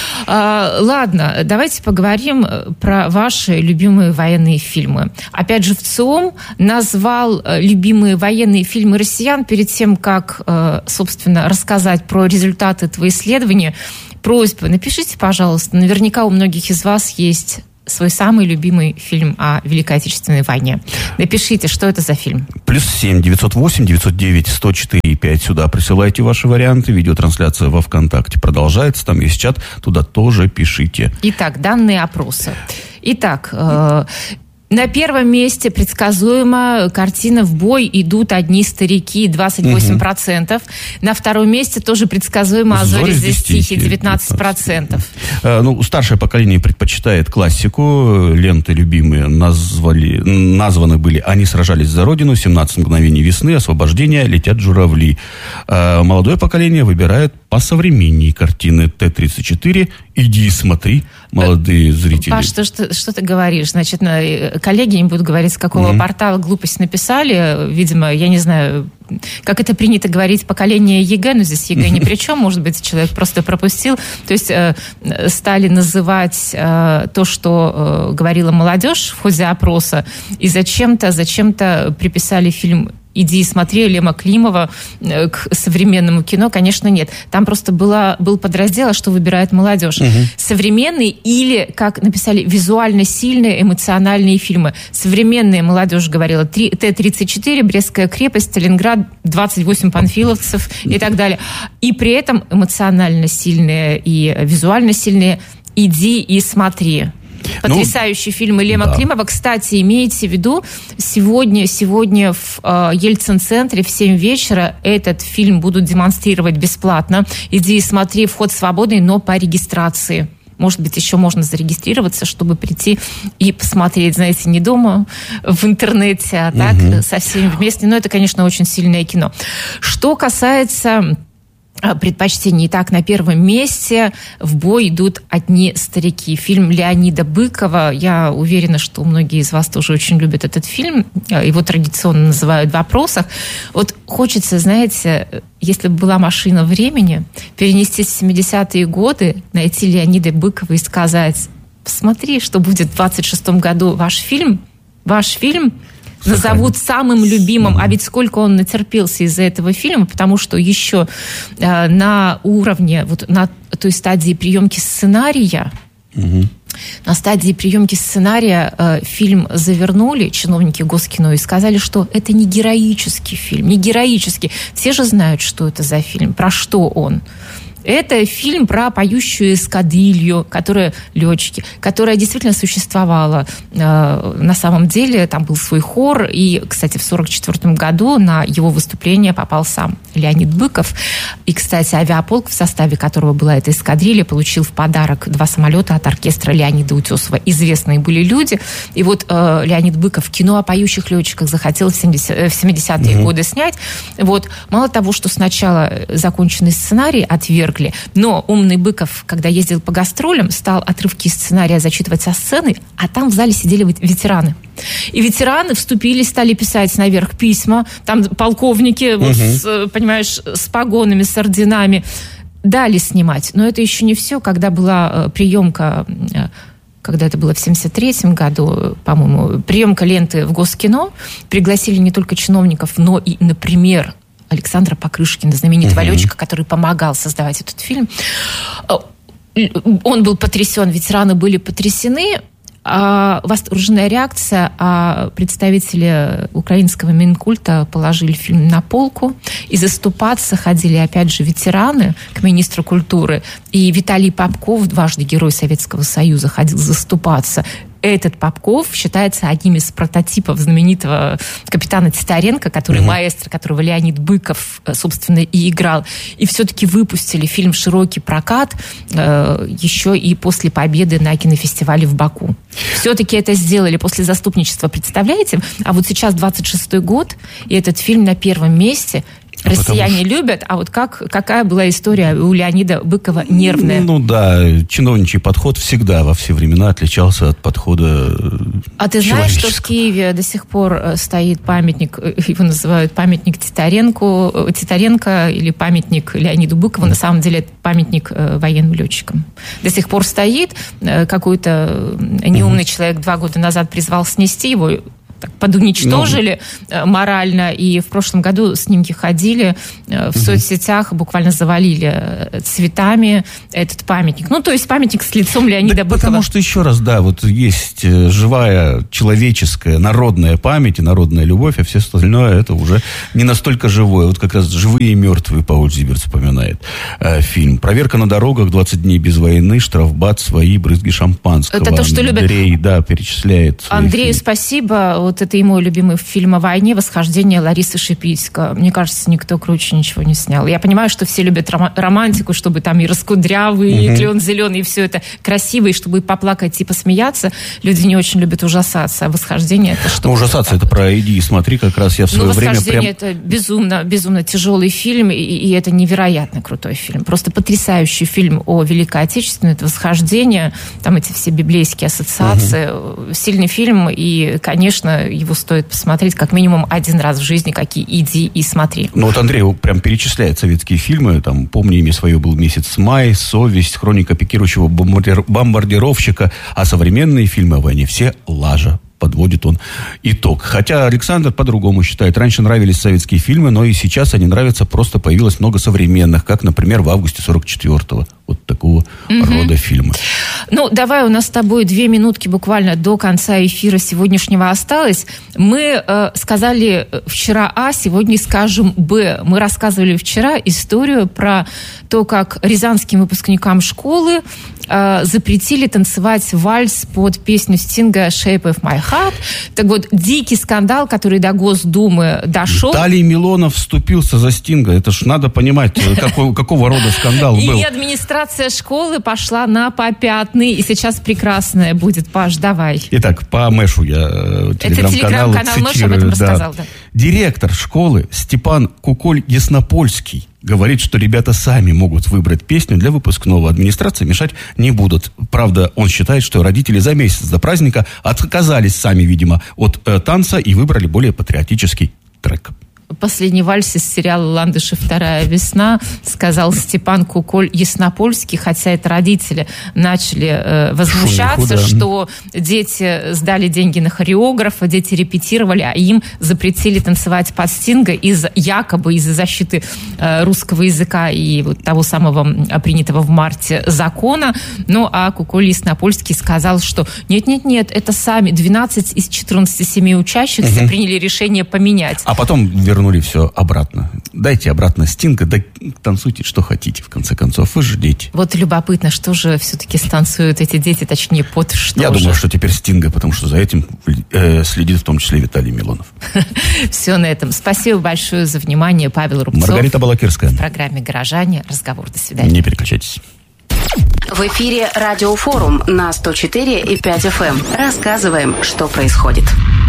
А, ладно, давайте поговорим про ваши любимые военные фильмы. Опять же, ВЦИОМ назвал любимые военные фильмы россиян перед тем, как, собственно, рассказать про результаты этого исследования. Просьба, напишите, пожалуйста, наверняка у многих из вас есть свой самый любимый фильм о Великой Отечественной войне. Напишите, что это за фильм. Плюс семь девятьсот восемь девятьсот девять сто четыре пять. Сюда присылайте ваши варианты. Видеотрансляция во ВКонтакте продолжается. Там есть чат. Туда тоже пишите. Итак, данные опроса. Итак, э- на первом месте предсказуемо картина «В бой идут одни старики» двадцать восемь процентов. Угу. На втором месте тоже предсказуемо «А зори здесь тихие» девятнадцать процентов. Ну, старшее поколение предпочитает классику. Ленты любимые назвали, названы были «Они сражались за Родину», «семнадцать мгновений весны», «Освобождение», «Летят журавли». Молодое поколение выбирает посовременнее картины Т тридцать четыре. «Иди и смотри», молодые зрители. Паш, что, что, что ты говоришь? Значит, коллеги не будут говорить, с какого mm-hmm. портала глупость написали. Видимо, я не знаю, как это принято говорить, поколение ЕГЭ, но здесь ЕГЭ ни при чем, может быть, человек просто пропустил. То есть э, стали называть э, то, что э, говорила молодежь в ходе опроса, и зачем-то, зачем-то приписали фильм «Иди и смотри» Лема Климова к современному кино, конечно, нет. Там просто была, был подраздел, что выбирает молодежь. Угу. Современные или, как написали, визуально сильные, эмоциональные фильмы. Современные, молодежь говорила, Т тридцать четыре, Брестская крепость, Сталинград, двадцать восемь панфиловцев и так далее. И при этом эмоционально сильные и визуально сильные «Иди и смотри». Потрясающий ну, фильм Лема да. Климова. Кстати, имейте в виду, сегодня, сегодня в э, Ельцин-центре в семь вечера этот фильм будут демонстрировать бесплатно. Иди и смотри, вход свободный, но по регистрации. Может быть, еще можно зарегистрироваться, чтобы прийти и посмотреть, знаете, не дома, в интернете, а так, угу. со всеми вместе. Но это, конечно, очень сильное кино. Что касается предпочтений. Итак, на первом месте «В бой идут одни старики». Фильм Леонида Быкова. Я уверена, что многие из вас тоже очень любят этот фильм. Его традиционно называют в опросах. Вот хочется, знаете, если бы была машина времени, перенестись в семидесятые годы, найти Леонида Быкова и сказать: посмотри, что будет в двадцать шестом году. Ваш фильм, ваш фильм назовут самым любимым, а ведь сколько он натерпелся из-за этого фильма, потому что еще э, на уровне, вот на той стадии приемки сценария, угу. на стадии приемки сценария э, фильм завернули чиновники Госкино и сказали, что это не героический фильм, не героический. Все же знают, что это за фильм, про что он. Это фильм про поющую эскадрилью, которая, летчики, которая действительно существовала э, на самом деле. Там был свой хор. И, кстати, в сорок четвёртом году на его выступление попал сам Леонид Быков. И, кстати, авиаполк, в составе которого была эта эскадрилья, получил в подарок два самолета от оркестра Леонида Утесова. Известные были люди. И вот э, Леонид Быков кино о поющих летчиках захотел в семидесятые mm-hmm. годы снять. Вот. Мало того, что сначала законченный сценарий отверг, но умный Быков, когда ездил по гастролям, стал отрывки из сценария зачитывать со сцены, а там в зале сидели ветераны. И ветераны вступили, стали писать наверх письма. Там полковники, угу. вот, с, понимаешь, с погонами, с орденами. Дали снимать. Но это еще не все. Когда была приемка, когда это было в семьдесят третьем году, по-моему, приемка ленты в Госкино, пригласили не только чиновников, но и, например, Александра Покрышкина, знаменитого Угу. летчика, который помогал создавать этот фильм. Он был потрясен, ветераны были потрясены. А восторженная реакция, а представители украинского Минкульта положили фильм на полку, и заступаться ходили, опять же, ветераны к министру культуры, и Виталий Попков, дважды Герой Советского Союза, ходил заступаться. Этот Попков считается одним из прототипов знаменитого капитана Титаренко, который угу. маэстро, которого Леонид Быков, собственно, и играл. И все-таки выпустили фильм в широкий прокат э, еще и после победы на кинофестивале в Баку. Все-таки это сделали после заступничества, представляете? А вот сейчас двадцать шестой год, и этот фильм на первом месте. Россияне что... любят, а вот как, какая была история у Леонида Быкова нервная? Ну да, чиновничий подход всегда во все времена отличался от подхода А ты знаешь, что в Киеве до сих пор стоит памятник, его называют памятник Титаренко, Титаренко или памятник Леониду Быкову, на самом деле это памятник военным летчикам. До сих пор стоит, какой-то неумный человек два года назад призвал снести его, так, подуничтожили ну, морально, и в прошлом году снимки ходили в угу. соцсетях, буквально завалили цветами этот памятник. Ну, то есть памятник с лицом Леонида да, Быкова. Потому что, еще раз, да, вот есть живая, человеческая, народная память и народная любовь, а все остальное это уже не настолько живое. Вот как раз «Живые и мертвые» Пауль Зиберт вспоминает э, фильм. «Проверка на дорогах», «двадцать дней без войны», «Штрафбат», «Свои», «Брызги шампанского». Это то, что любят. Андрей, да, перечисляет. Андрею фильмы. Спасибо. Вот это и мой любимый фильм о войне «Восхождение» Ларисы Шипицко. Мне кажется, никто круче ничего не снял. Я понимаю, что все любят ром- романтику, чтобы там и раскудрявый, угу. и клен зеленый, и все это красиво, и чтобы поплакать и посмеяться. Люди не очень любят ужасаться. А «Восхождение» это что? Ну, ужасаться это про «иди и смотри», как раз я в свое ну, время прям... «Восхождение» это безумно, безумно тяжелый фильм, и, и это невероятно крутой фильм. Просто потрясающий фильм о Великой Отечественной. Это «Восхождение», там эти все библейские ассоциации. Угу. Сильный фильм, и, конечно, его стоит посмотреть как минимум один раз в жизни, какие «Иди и смотри». Ну вот Андрей прям перечисляет советские фильмы, там, помни, имя свое был «Месяц май», «Совесть», «Хроника пикирующего бомбардир... бомбардировщика», а современные фильмы о войне все лажа. Подводит он итог. Хотя Александр по-другому считает. Раньше нравились советские фильмы, но и сейчас они нравятся. Просто появилось много современных, как, например, в августе сорок четвёртого. Вот такого угу. рода фильмы. Ну, давай, у нас с тобой две минутки буквально до конца эфира сегодняшнего осталось. Мы э, сказали вчера А, сегодня скажем Б. Мы рассказывали вчера историю про то, как рязанским выпускникам школы э, запретили танцевать вальс под песню Стинга «Shape of My Heart». Так вот, дикий скандал, который до Госдумы дошел. Виталий Милонов вступился за Стинга. Это ж надо понимать, какого, какого рода скандал был. И администрация школы пошла на попятный. И сейчас прекрасная будет. Паш, давай. Итак, по Мэшу я телеграм-канал цитирую. Об этом рассказал, да. Директор школы Степан Куколь-Яснопольский говорит, что ребята сами могут выбрать песню для выпускного. Администрации мешать не будут. Правда, он считает, что родители за месяц до праздника отказались сами, видимо, от э, танца и выбрали более патриотический трек. Последний вальс из сериала «Ландышев. Вторая весна», сказал Степан Куколь-Яснопольский, хотя это родители начали э, возмущаться, Шумиху, да. что дети сдали деньги на хореографа, дети репетировали, а им запретили танцевать под Стинга из, якобы из-за защиты э, русского языка и вот того самого принятого в марте закона. Ну, а Куколь-Яснопольский сказал, что нет-нет-нет, это сами двенадцать из четырнадцати семи учащихся угу. приняли решение поменять. А потом вернули все обратно. Дайте обратно Стинга, да танцуйте, что хотите, в конце концов. Вы же дети. Вот любопытно, что же все-таки станцуют эти дети, точнее, под что Я же? думаю, что теперь Стинга, потому что за этим э, следит в том числе Виталий Милонов. Все на этом. Спасибо большое за внимание. Павел Рубцов. Маргарита Балакирская. В программе «Горожане». Разговор. До свидания. Не переключайтесь. В эфире Радиофорум на сто четыре и пять эф эм. Рассказываем, что происходит.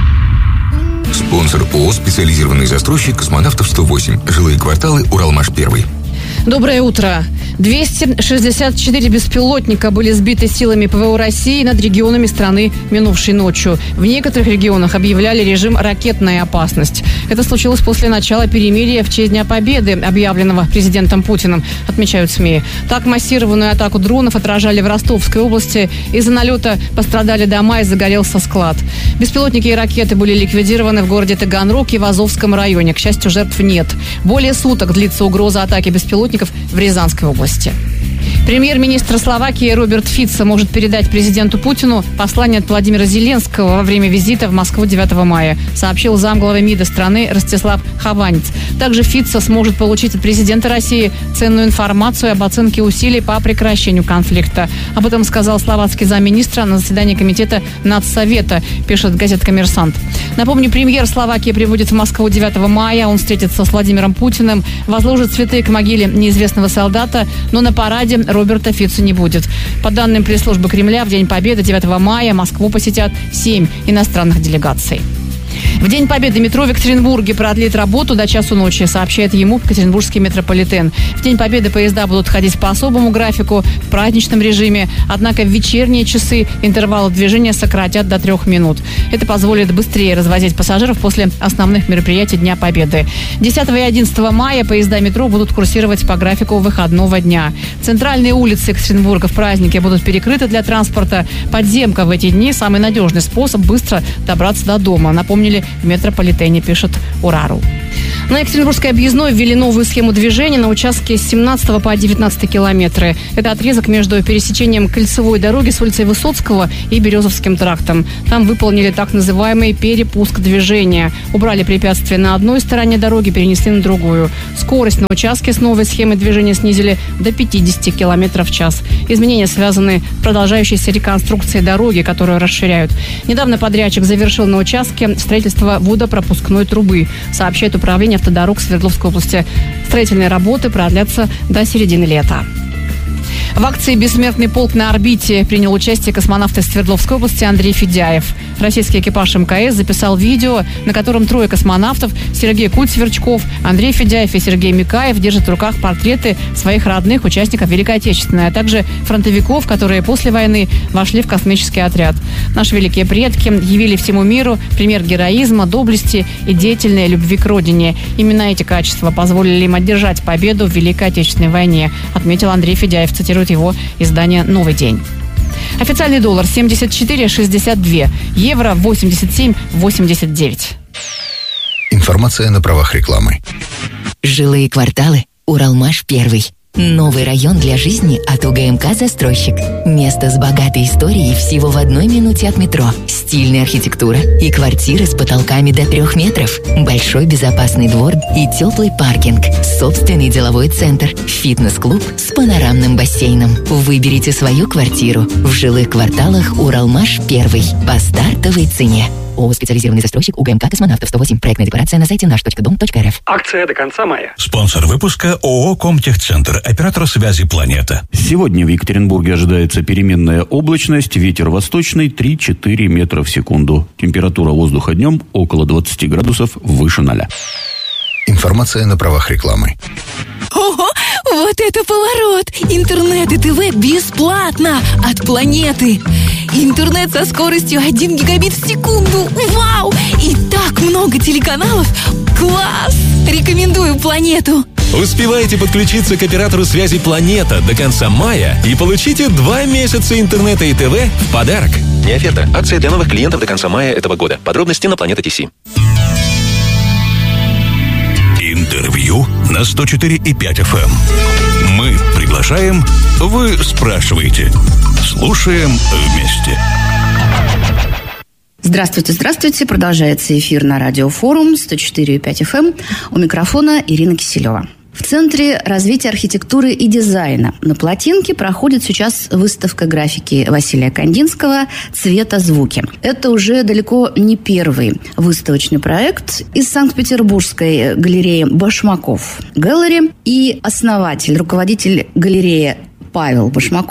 Спонсор ООО «Специализированный застройщик Космонавтов сто восемь». Жилые кварталы «Уралмаш-один». Доброе утро. двести шестьдесят четыре беспилотника были сбиты силами ПВО России над регионами страны минувшей ночью. В некоторых регионах объявляли режим «ракетная опасность». Это случилось после начала перемирия в честь Дня Победы, объявленного президентом Путиным, отмечают СМИ. Так массированную атаку дронов отражали в Ростовской области. Из-за налета пострадали дома и загорелся склад. Беспилотники и ракеты были ликвидированы в городе Таганрог и в Азовском районе. К счастью, жертв нет. Более суток длится угроза атаки беспилотников в Рязанской области. Премьер-министр Словакии Роберт Фицо может передать президенту Путину послание от Владимира Зеленского во время визита в Москву девятого мая, сообщил замглавы МИДа страны Ростислав Хованец. Также Фицо сможет получить от президента России ценную информацию об оценке усилий по прекращению конфликта. Об этом сказал словацкий замминистра на заседании комитета Нацсовета, пишет газета «Коммерсант». Напомню, премьер Словакии прибудет в Москву девятого мая. Он встретится с Владимиром Путиным, возложит цветы к могиле неизвестного солдата, но на параде Роберта Фицо не будет. По данным пресс-службы Кремля, в День Победы девятого мая Москву посетят семь иностранных делегаций. В День Победы метро в Екатеринбурге продлит работу до часу ночи, сообщает ему Екатеринбургский метрополитен. В День Победы поезда будут ходить по особому графику, в праздничном режиме, однако в вечерние часы интервалы движения сократят до трех минут. Это позволит быстрее развозить пассажиров после основных мероприятий Дня Победы. десятого и одиннадцатого мая поезда метро будут курсировать по графику выходного дня. Центральные улицы Екатеринбурга в празднике будут перекрыты для транспорта. Подземка в эти дни – самый надежный способ быстро добраться до дома. Напомнили в метрополитене, пишет Урару. На Екатеринбургской объездной ввели новую схему движения на участке с семнадцатого по девятнадцатый километры. Это отрезок между пересечением кольцевой дороги с улицей Высоцкого и Березовским трактом. Там выполнили так называемый перепуск движения. Убрали препятствия на одной стороне дороги, перенесли на другую. Скорость на участке с новой схемой движения снизили до пятидесяти километров в час. Изменения связаны с продолжающейся реконструкцией дороги, которую расширяют. Недавно подрядчик завершил на участке строительство водопропускной трубы, сообщает управление автодорог Свердловской области. Строительные работы продлятся до середины лета. В акции «Бессмертный полк на орбите» принял участие космонавт из Свердловской области Андрей Федяев. Российский экипаж МКС записал видео, на котором трое космонавтов – Сергей Куть-Сверчков, Андрей Федяев и Сергей Микаев – держат в руках портреты своих родных участников Великой Отечественной, а также фронтовиков, которые после войны вошли в космический отряд. Наши великие предки явили всему миру пример героизма, доблести и деятельной любви к родине. Именно эти качества позволили им одержать победу в Великой Отечественной войне, отметил Андрей Федяев, цитирует его издание «Новый день». Официальный доллар семьдесят четыре шестьдесят два, евро восемьдесят семь восемьдесят девять. Информация на правах рекламы. Жилые кварталы. Уралмаш первый. Новый район для жизни от УГМК «Застройщик». Место с богатой историей всего в одной минуте от метро. Стильная архитектура и квартиры с потолками до трех метров. Большой безопасный двор и теплый паркинг. Собственный деловой центр. Фитнес-клуб с панорамным бассейном. Выберите свою квартиру в жилых кварталах Уралмаш первый по стартовой цене. ООО «Специализированный застройщик», УГМК «Космонавтов», сто восемь. Проектная декларация на сайте наш точка дом точка эр эф. Акция до конца мая. Спонсор выпуска ООО «Комтехцентр», оператор связи «Планета». Сегодня в Екатеринбурге ожидается переменная облачность, ветер восточный три-четыре метра в секунду. Температура воздуха днем около двадцати градусов выше ноля. Информация на правах рекламы. Ого, вот это поворот! Интернет и ТВ бесплатно от Планеты. Интернет со скоростью один гигабит в секунду. Вау! И так много телеканалов. Класс! Рекомендую Планету. Успевайте подключиться к оператору связи «Планета» до конца мая и получите два месяца интернета и ТВ в подарок. Не оферта. Акция для новых клиентов до конца мая этого года. Подробности на Планета ТС. Интервью на сто четыре и пять эф эм. Мы приглашаем, вы спрашиваете. Слушаем вместе. Здравствуйте, здравствуйте. Продолжается эфир на радиофорум сто четыре и пять эф эм. У микрофона Ирина Киселева. В Центре развития архитектуры и дизайна на Плотинке проходит сейчас выставка графики Василия Кандинского «Цветозвуки». Это уже далеко не первый выставочный проект из Санкт-Петербургской галереи Башмаков Гэллери, и основатель, руководитель галереи Павел Башмаков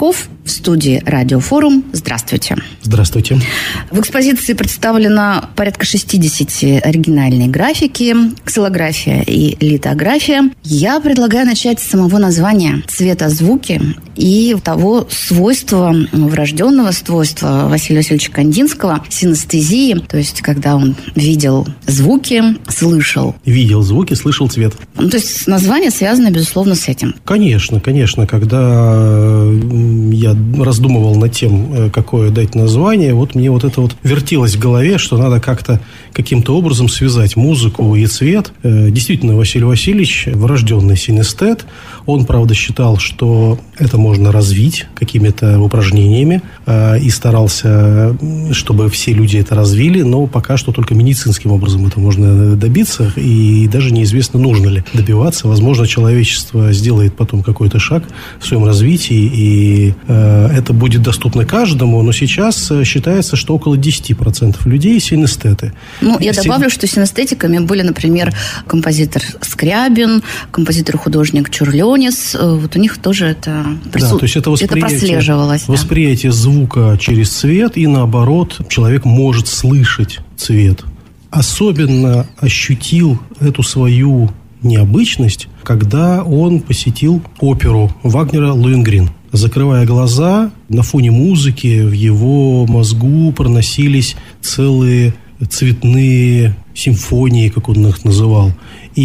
в студии Радиофорум. Здравствуйте. Здравствуйте. В экспозиции представлено порядка шестьдесят оригинальной графики, ксилография и литография. Я предлагаю начать с самого названия «Цветозвуки» и того свойства, врожденного свойства Василия Васильевича Кандинского, синестезии, то есть когда он видел звуки, слышал. Видел звуки, слышал цвет. Ну, то есть название связано, безусловно, с этим. Конечно, конечно. Когда я раздумывал над тем, какое дать название, вот мне вот это вот вертелось в голове, что надо как-то каким-то образом связать музыку и цвет. Действительно, Василий Васильевич врожденный синестет. Он, правда, считал, что это можно развить какими-то упражнениями, и старался, чтобы все люди это развили, но пока что только медицинским образом это можно добиться, и даже неизвестно, нужно ли добиваться. Возможно, человечество сделает потом какой-то шаг в своем развитии, и э, это будет доступно каждому, но сейчас считается, что около десять процентов людей синестеты. Ну, я добавлю, что синестетиками были, например, композитор Скрябин, композитор-художник Чурлёнис. Вот у них тоже это, прису... да, то есть это, это прослеживалось. Восприятие да. звука через цвет, и наоборот, человек может слышать цвет. Особенно ощутил эту свою необычность, когда он посетил оперу Вагнера «Лоенгрин». Закрывая глаза, на фоне музыки в его мозгу проносились целые цветные симфонии, как он их называл. И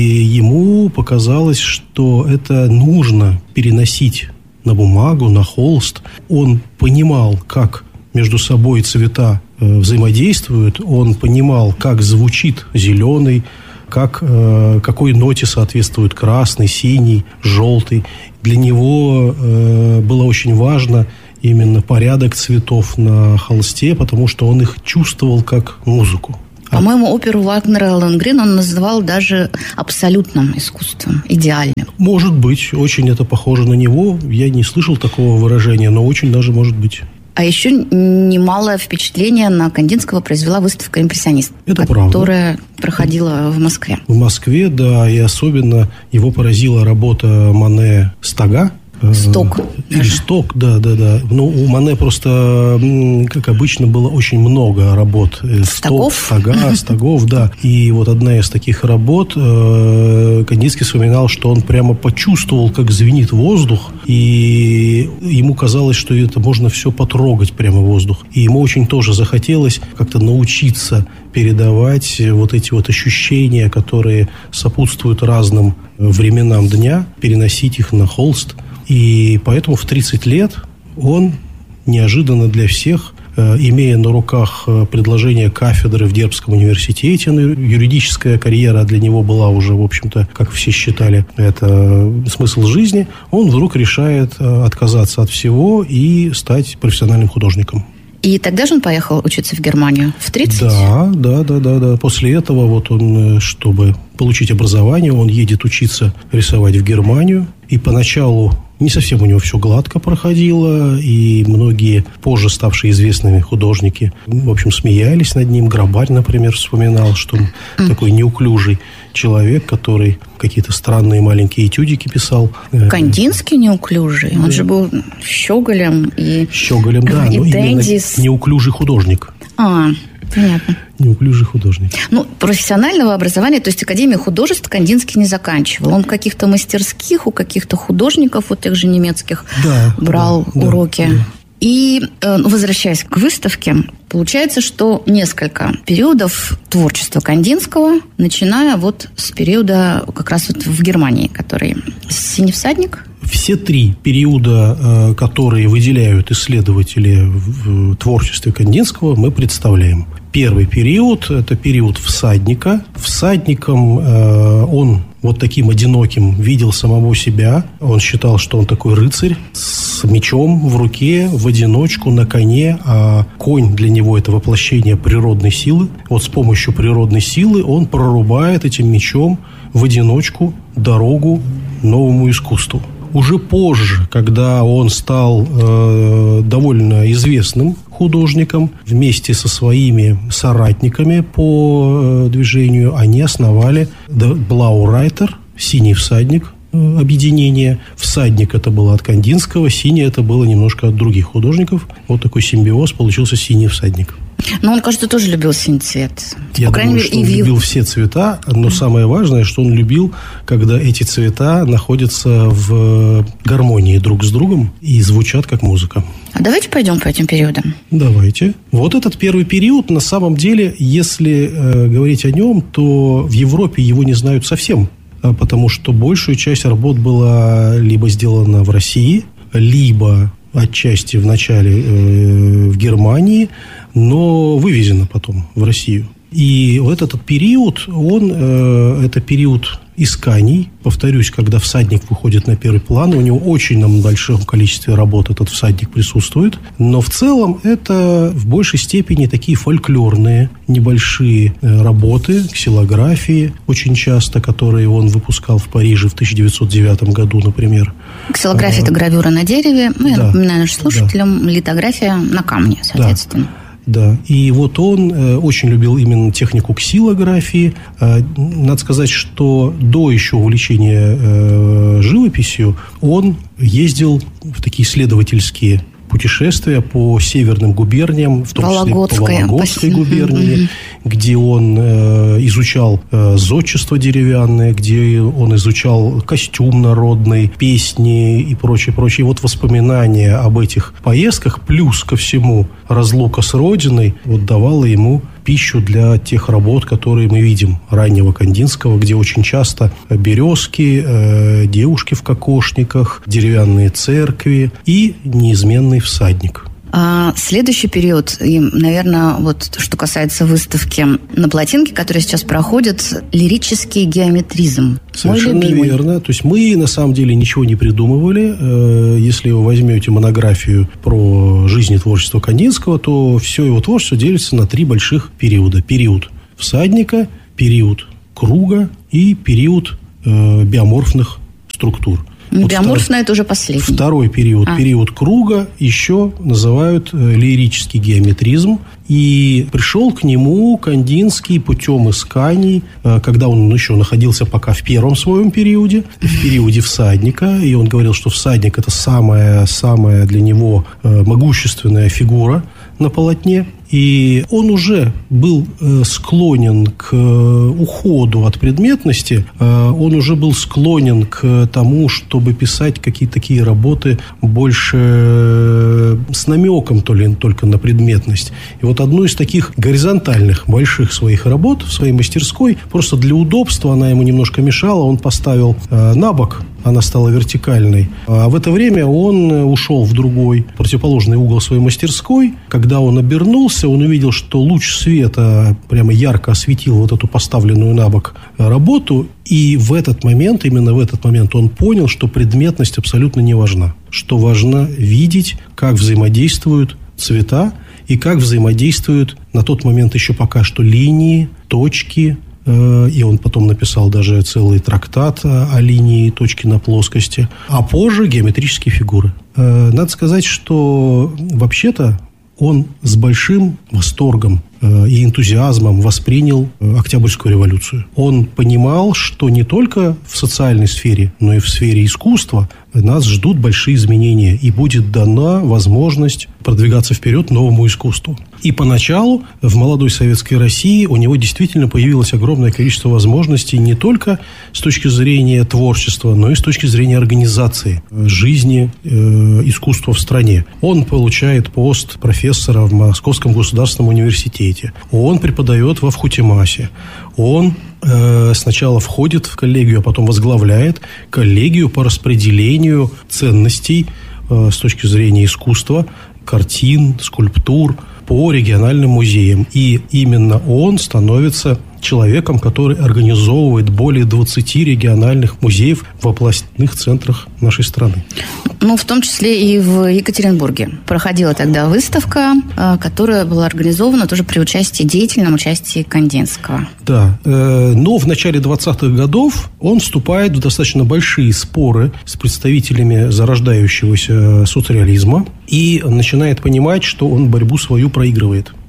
ему показалось, что это нужно переносить на бумагу, на холст. Он понимал, как между собой цвета взаимодействуют. Он понимал, как звучит зеленый, как, э, какой ноте соответствует красный, синий, желтый. Для него э, было очень важно именно порядок цветов на холсте, потому что он их чувствовал как музыку. По-моему, оперу Вагнера «Лоенгрин» он называл даже абсолютным искусством, идеальным. Может быть, очень это похоже на него. Я не слышал такого выражения, но очень даже может быть. А еще немалое впечатление на Кандинского произвела выставка «Импрессионист», это которая правда. проходила в Москве. В Москве, да, и особенно его поразила работа Мане «Стога». Сток. Или сток, да, да, да. Ну, у Мане просто, как обычно, было очень много работ. Стогов? Сток, стога, стогов, да. И вот одна из таких работ, Кандинский вспоминал, что он прямо почувствовал, как звенит воздух, и ему казалось, что это можно все потрогать, прямо воздух. И ему очень тоже захотелось как-то научиться передавать вот эти вот ощущения, которые сопутствуют разным временам дня, переносить их на холст. И поэтому в тридцать лет он неожиданно для всех, имея на руках предложение кафедры в Дербском университете, юридическая карьера для него была уже, в общем-то, как все считали, это смысл жизни, он вдруг решает отказаться от всего и стать профессиональным художником. И тогда же он поехал учиться в Германию? В тридцать? Да, да, да, да, да. После этого вот он, чтобы получить образование, он едет учиться рисовать в Германию. И поначалу не совсем у него все гладко проходило, и многие позже ставшие известными художники, в общем, смеялись над ним. Грабарь, например, вспоминал, что он mm. такой неуклюжий человек, который какие-то странные маленькие этюдики писал. Кандинский неуклюжий? Он же был щеголем и... Щеголем, да, и но именно с... неуклюжий художник. А, понятно. Неуклюжий художник. Ну, профессионального образования, то есть Академию художеств Кандинский не заканчивал. Он в каких-то мастерских, у каких-то художников, вот тех же немецких, да, брал да, уроки. Да, да. И, возвращаясь к выставке, получается, что несколько периодов творчества Кандинского, начиная вот с периода как раз вот в Германии, который «Синий всадник». Все три периода, которые выделяют исследователи в творчестве Кандинского, мы представляем. Первый период – это период всадника. Всадником э, он вот таким одиноким видел самого себя. Он считал, что он такой рыцарь с мечом в руке, в одиночку, на коне. А конь для него – это воплощение природной силы. Вот с помощью природной силы он прорубает этим мечом в одиночку дорогу новому искусству. Уже позже, когда он стал э, довольно известным художником, вместе со своими соратниками по э, движению, они основали Блау Райтер, «Синий всадник», объединение. «Всадник» это было от Кандинского, «Синий» это было немножко от других художников. Вот такой симбиоз получился «Синий всадник». Но он, кажется, тоже любил синий цвет. Я По крайней думаю, мере, что он и любил все цвета, но самое важное, что он любил, когда эти цвета находятся в гармонии друг с другом и звучат как музыка. А давайте пойдем по этим периодам. Давайте. Вот этот первый период, на самом деле, если э, говорить о нем, то в Европе его не знают совсем, потому что большую часть работ была либо сделана в России, либо отчасти в начале э, в Германии, но вывезено потом в Россию. И вот этот период, он, э, это период исканий. Повторюсь, когда всадник выходит на первый план, у него очень на большом количестве работ этот всадник присутствует. Но в целом это в большей степени такие фольклорные небольшие работы, ксилографии очень часто, которые он выпускал в Париже в тысяча девятьсот девятом году, например. Ксилография – это гравюра на дереве. Ну, я да, напоминаю нашим слушателям, да. Литография на камне, соответственно. Да. Да, и вот он э, очень любил именно технику ксилографии. Э, надо сказать, что до еще увлечения э, живописью он ездил в такие исследовательские путешествия по северным губерниям, в том числе по Вологодской губернии, mm-hmm. где он э, изучал э, зодчество деревянное, где он изучал костюм народный, песни и прочее, прочее. И вот воспоминания об этих поездках, плюс ко всему разлука с родиной, вот давала ему пищу для тех работ, которые мы видим раннего Кандинского, где очень часто березки, э, девушки в кокошниках, деревянные церкви и неизменный всадник. А следующий период, и, наверное, вот что касается выставки на плотинке, которая сейчас проходит, лирический геометризм. Совершенно верно. То есть мы на самом деле ничего не придумывали. Если вы возьмете монографию про жизнь и творчество Кандинского, то все его творчество делится на три больших периода. Период всадника, период круга и период э, биоморфных структур. Вот биоморфное – это уже последний. Второй период, а. период круга, еще называют э, лирический геометризм. И пришел к нему Кандинский путем исканий, э, когда он еще находился пока в первом своем периоде, в периоде всадника. И он говорил, что всадник – это самая, самая для него э, могущественная фигура на полотне. И он уже был э, склонен к э, уходу от предметности, э, он уже был склонен к тому, чтобы писать какие-то такие работы больше э, с намеком то ли, только на предметность. И вот одну из таких горизонтальных больших своих работ в своей мастерской, просто для удобства она ему немножко мешала, он поставил э, на бок, она стала вертикальной. А в это время он ушел в другой, противоположный угол своей мастерской. Когда он обернулся, он увидел, что луч света прямо ярко осветил вот эту поставленную на бок работу. И в этот момент, именно в этот момент он понял, что предметность абсолютно не важна. Что важно видеть, как взаимодействуют цвета и как взаимодействуют на тот момент еще пока что линии, точки. И он потом написал даже целый трактат о линии точки на плоскости. А позже геометрические фигуры. Надо сказать, что вообще-то он с большим восторгом и энтузиазмом воспринял Октябрьскую революцию. Он понимал, что не только в социальной сфере, но и в сфере искусства нас ждут большие изменения, и будет дана возможность продвигаться вперед новому искусству. И поначалу в молодой советской России у него действительно появилось огромное количество возможностей не только с точки зрения творчества, но и с точки зрения организации жизни э, искусства в стране. Он получает пост профессора в Московском государственном университете. Он преподает во Вхутемасе. Он э, сначала входит в коллегию, а потом возглавляет коллегию по распределению ценностей э, с точки зрения искусства, картин, скульптур по региональным музеям. И именно он становится человеком, который организовывает более двадцати региональных музеев в областных центрах нашей страны. Ну, в том числе и в Екатеринбурге. Проходила тогда выставка, которая была организована тоже при участии, деятельном участии Кандинского. Да, но в начале двадцатых годов он вступает в достаточно большие споры с представителями зарождающегося соцреализма и начинает понимать, что он борьбу свою проигрывает.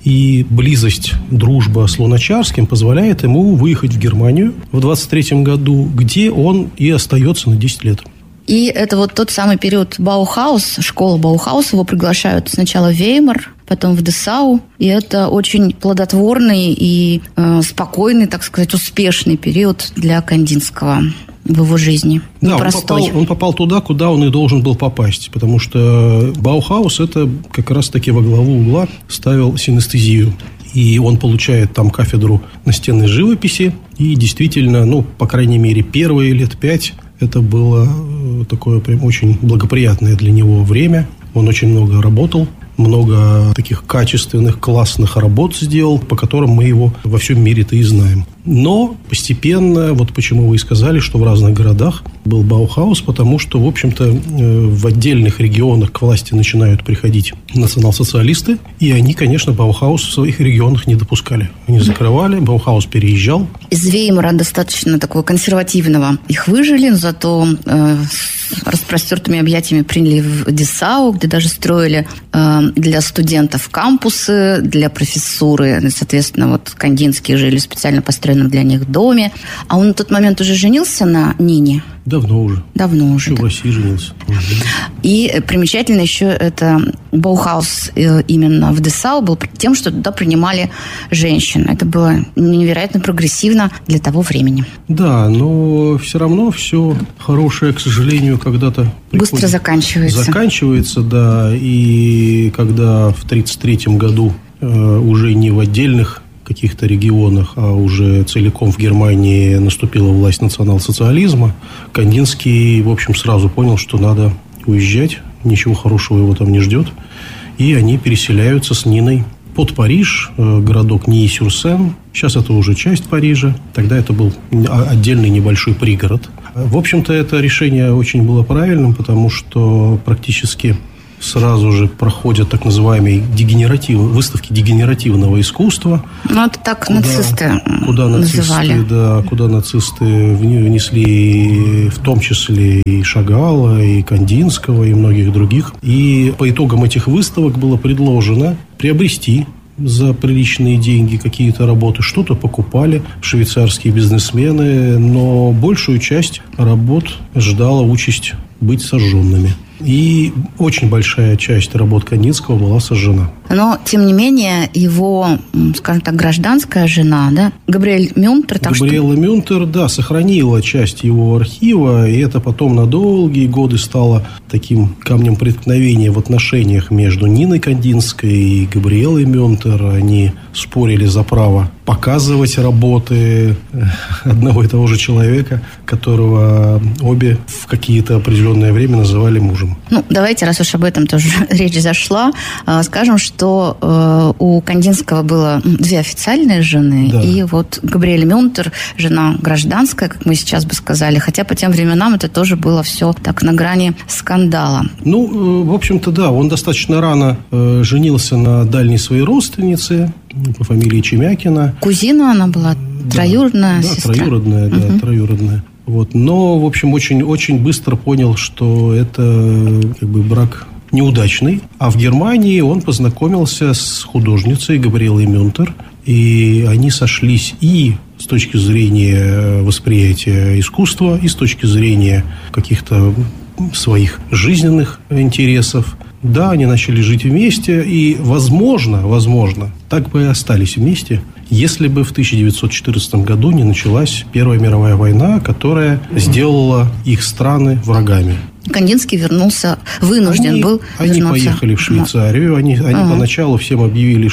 И близость, дружба с Луначарским позволяет ему выехать в Германию в двадцать третьем году, где он и остается на десять лет. И это вот тот самый период Баухаус, школа Баухаус, его приглашают сначала в Веймар, потом в Десау, и это очень плодотворный и э, спокойный, так сказать, успешный период для Кандинского в его жизни. Да, он попал, он попал туда, куда он и должен был попасть, потому что Баухаус это как раз-таки во главу угла ставил синестезию. И он получает там кафедру настенной живописи, и действительно, ну, по крайней мере, первые лет пять это было такое прям очень благоприятное для него время. Он очень много работал, много таких качественных, классных работ сделал, по которым мы его во всем мире-то и знаем. Но постепенно, вот почему вы и сказали, что в разных городах был Баухаус, потому что, в общем-то, в отдельных регионах к власти начинают приходить национал-социалисты, и они, конечно, Баухаус в своих регионах не допускали. Они закрывали, Баухаус переезжал. Из Веймара достаточно такого консервативного их выжили, но зато э, с распростертыми объятиями приняли в Десау, где даже строили э, для студентов кампусы, для профессуры, соответственно, вот кандинские жили в специально построенном для них доме. А он на тот момент уже женился на Нине? Давно уже. Давно уже. Еще да. В России женился. И примечательно еще это Баухаус именно в Десау был тем, что туда принимали женщин. Это было невероятно прогрессивно для того времени. Да, но все равно все хорошее, к сожалению, когда-то быстро заканчивается. Заканчивается, да. И когда в тридцать третьем году э, уже не в отдельных каких-то регионах, а уже целиком в Германии наступила власть национал-социализма, Кандинский, в общем, сразу понял, что надо уезжать, ничего хорошего его там не ждет. И они переселяются с Ниной под Париж, городок Нии-Сюр-Сен. Сейчас это уже часть Парижа. Тогда это был отдельный небольшой пригород. В общем-то, это решение очень было правильным, потому что практически сразу же проходят так называемые дегенератив... выставки дегенеративного искусства. Ну, это так куда, нацисты куда называли. Нацисты, да, куда нацисты внесли в том числе и Шагала, и Кандинского, и многих других. И по итогам этих выставок было предложено приобрести за приличные деньги какие-то работы. Что-то покупали швейцарские бизнесмены, но большую часть работ ждала участь быть сожженными. И очень большая часть работ Кандинского была сожжена. Но, тем не менее, его, скажем так, гражданская жена, да, Габриэль Мюнтер... Так Габриэла что... Мюнтер, да, сохранила часть его архива, и это потом на долгие годы стало таким камнем преткновения в отношениях между Ниной Кандинской и Габриэлой Мюнтер. Они спорили за право показывать работы одного и того же человека, которого обе в какие-то определенное время называли мужем. Ну, давайте, раз уж об этом тоже речь зашла, скажем, что э, у Кандинского было две официальные жены, да. И вот Габриэль Мюнтер, жена гражданская, как мы сейчас бы сказали, хотя по тем временам это тоже было все так на грани скандала. Ну, э, в общем-то, да, он достаточно рано э, женился на дальней своей родственнице по фамилии Чемякина. Кузина она была, троюродная да, сестра. Да, троюродная, да, угу. троюродная. Вот. Но, в общем, очень, очень быстро понял, что это как бы брак неудачный. А в Германии он познакомился с художницей Габриэлой Мюнтер. И они сошлись и с точки зрения восприятия искусства, и с точки зрения каких-то своих жизненных интересов. Да, они начали жить вместе, и, возможно, возможно, так бы и остались вместе, если бы в тысяча девятьсот четырнадцатом году не началась Первая мировая война, которая сделала их страны врагами. Кандинский вернулся, вынужден они, был они вернуться. Они поехали в Швейцарию. Они, они ага. поначалу всем объявили,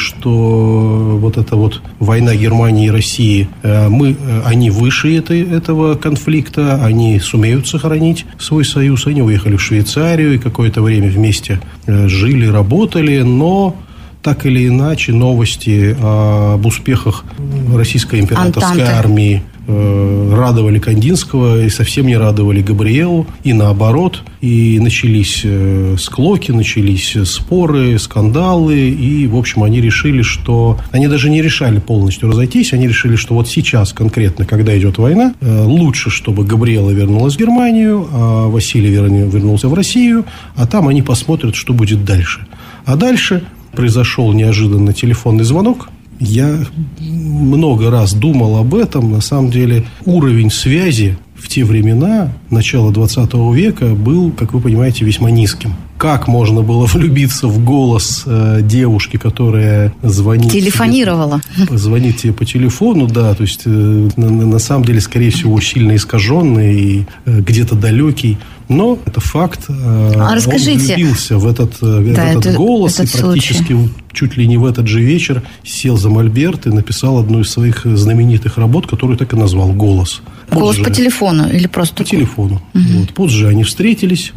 что вот эта вот война Германии и России, мы, они выше этой, этого конфликта, они сумеют сохранить свой союз. Они уехали в Швейцарию и какое-то время вместе жили, работали, но... Так или иначе, новости об успехах российской императорской Антанта. армии э, радовали Кандинского и совсем не радовали Габриэлу. И наоборот. И начались э, склоки, начались споры, скандалы. И, в общем, они решили, что... Они даже не решали полностью разойтись. Они решили, что вот сейчас конкретно, когда идет война, э, лучше, чтобы Габриэла вернулась в Германию, а Василий вернулся в Россию. А там они посмотрят, что будет дальше. А дальше... произошел неожиданно телефонный звонок. Я много раз думал об этом. На самом деле уровень связи в те времена, начала двадцатого века, был, как вы понимаете, весьма низким. Как можно было влюбиться в голос э, девушки, которая звонит... Телефонировала. Тебе, звонит тебе по телефону, да. То есть, э, на, на самом деле, скорее всего, сильно искаженный и э, где-то далекий. Но это факт. Э, а расскажите. Он влюбился в этот, э, да, в этот это, голос. этот и практически случай. Чуть ли не в этот же вечер сел за мольберт и написал одну из своих знаменитых работ, которую так и назвал «Голос». Голос Позже, по телефону или просто... По телефону. Угу. Вот. Позже они встретились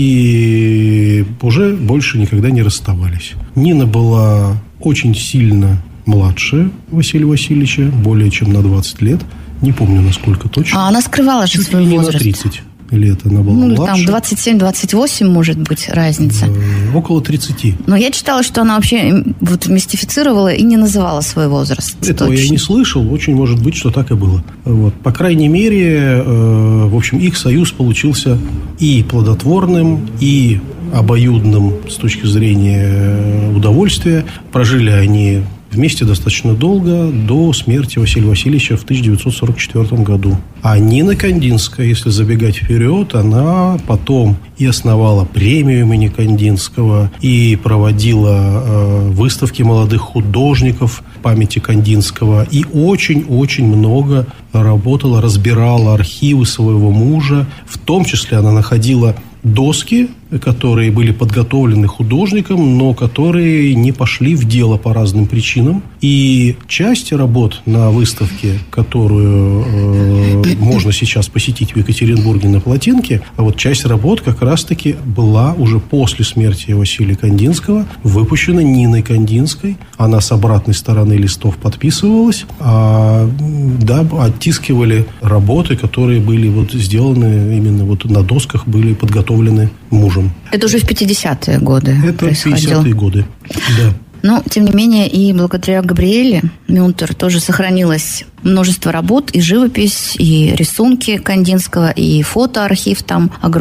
и уже больше никогда не расставались. Нина была очень сильно младше Василия Васильевича, более чем на двадцать лет. Не помню, насколько точно. А она скрывала же Чуть свой ли не возраст. на тридцать лет она была ну, младше. Там двадцать семь - двадцать восемь может быть разница. Да, около тридцати. Но я читала, что она вообще вот мистифицировала и не называла свой возраст. Этого точно. я не слышал. Очень может быть, что так и было. Вот. По крайней мере, э, в общем, их союз получился и плодотворным, и обоюдным с точки зрения удовольствия. Прожили они вместе достаточно долго, до смерти Василия Васильевича в тысяча девятьсот сорок четвёртом году. А Нина Кандинская, если забегать вперед, она потом и основала премию имени Кандинского, и проводила э, выставки молодых художников памяти Кандинского, и очень-очень много работала, разбирала архивы своего мужа. В том числе она находила доски, которые были подготовлены художником, но которые не пошли в дело по разным причинам. И часть работ на выставке, которую э, можно сейчас посетить в Екатеринбурге на Плотинке, а вот часть работ как раз-таки была уже после смерти Василия Кандинского, выпущена Ниной Кандинской. Она с обратной стороны листов подписывалась, а, да, оттискивали работы, которые были вот сделаны именно вот на досках, были подготовлены мужем. Это уже в пятидесятые годы Это происходило. пятидесятые годы, да. Но, тем не менее, и благодаря Габриэле Мюнтер тоже сохранилось множество работ, и живопись, и рисунки Кандинского, и фотоархив там огромный.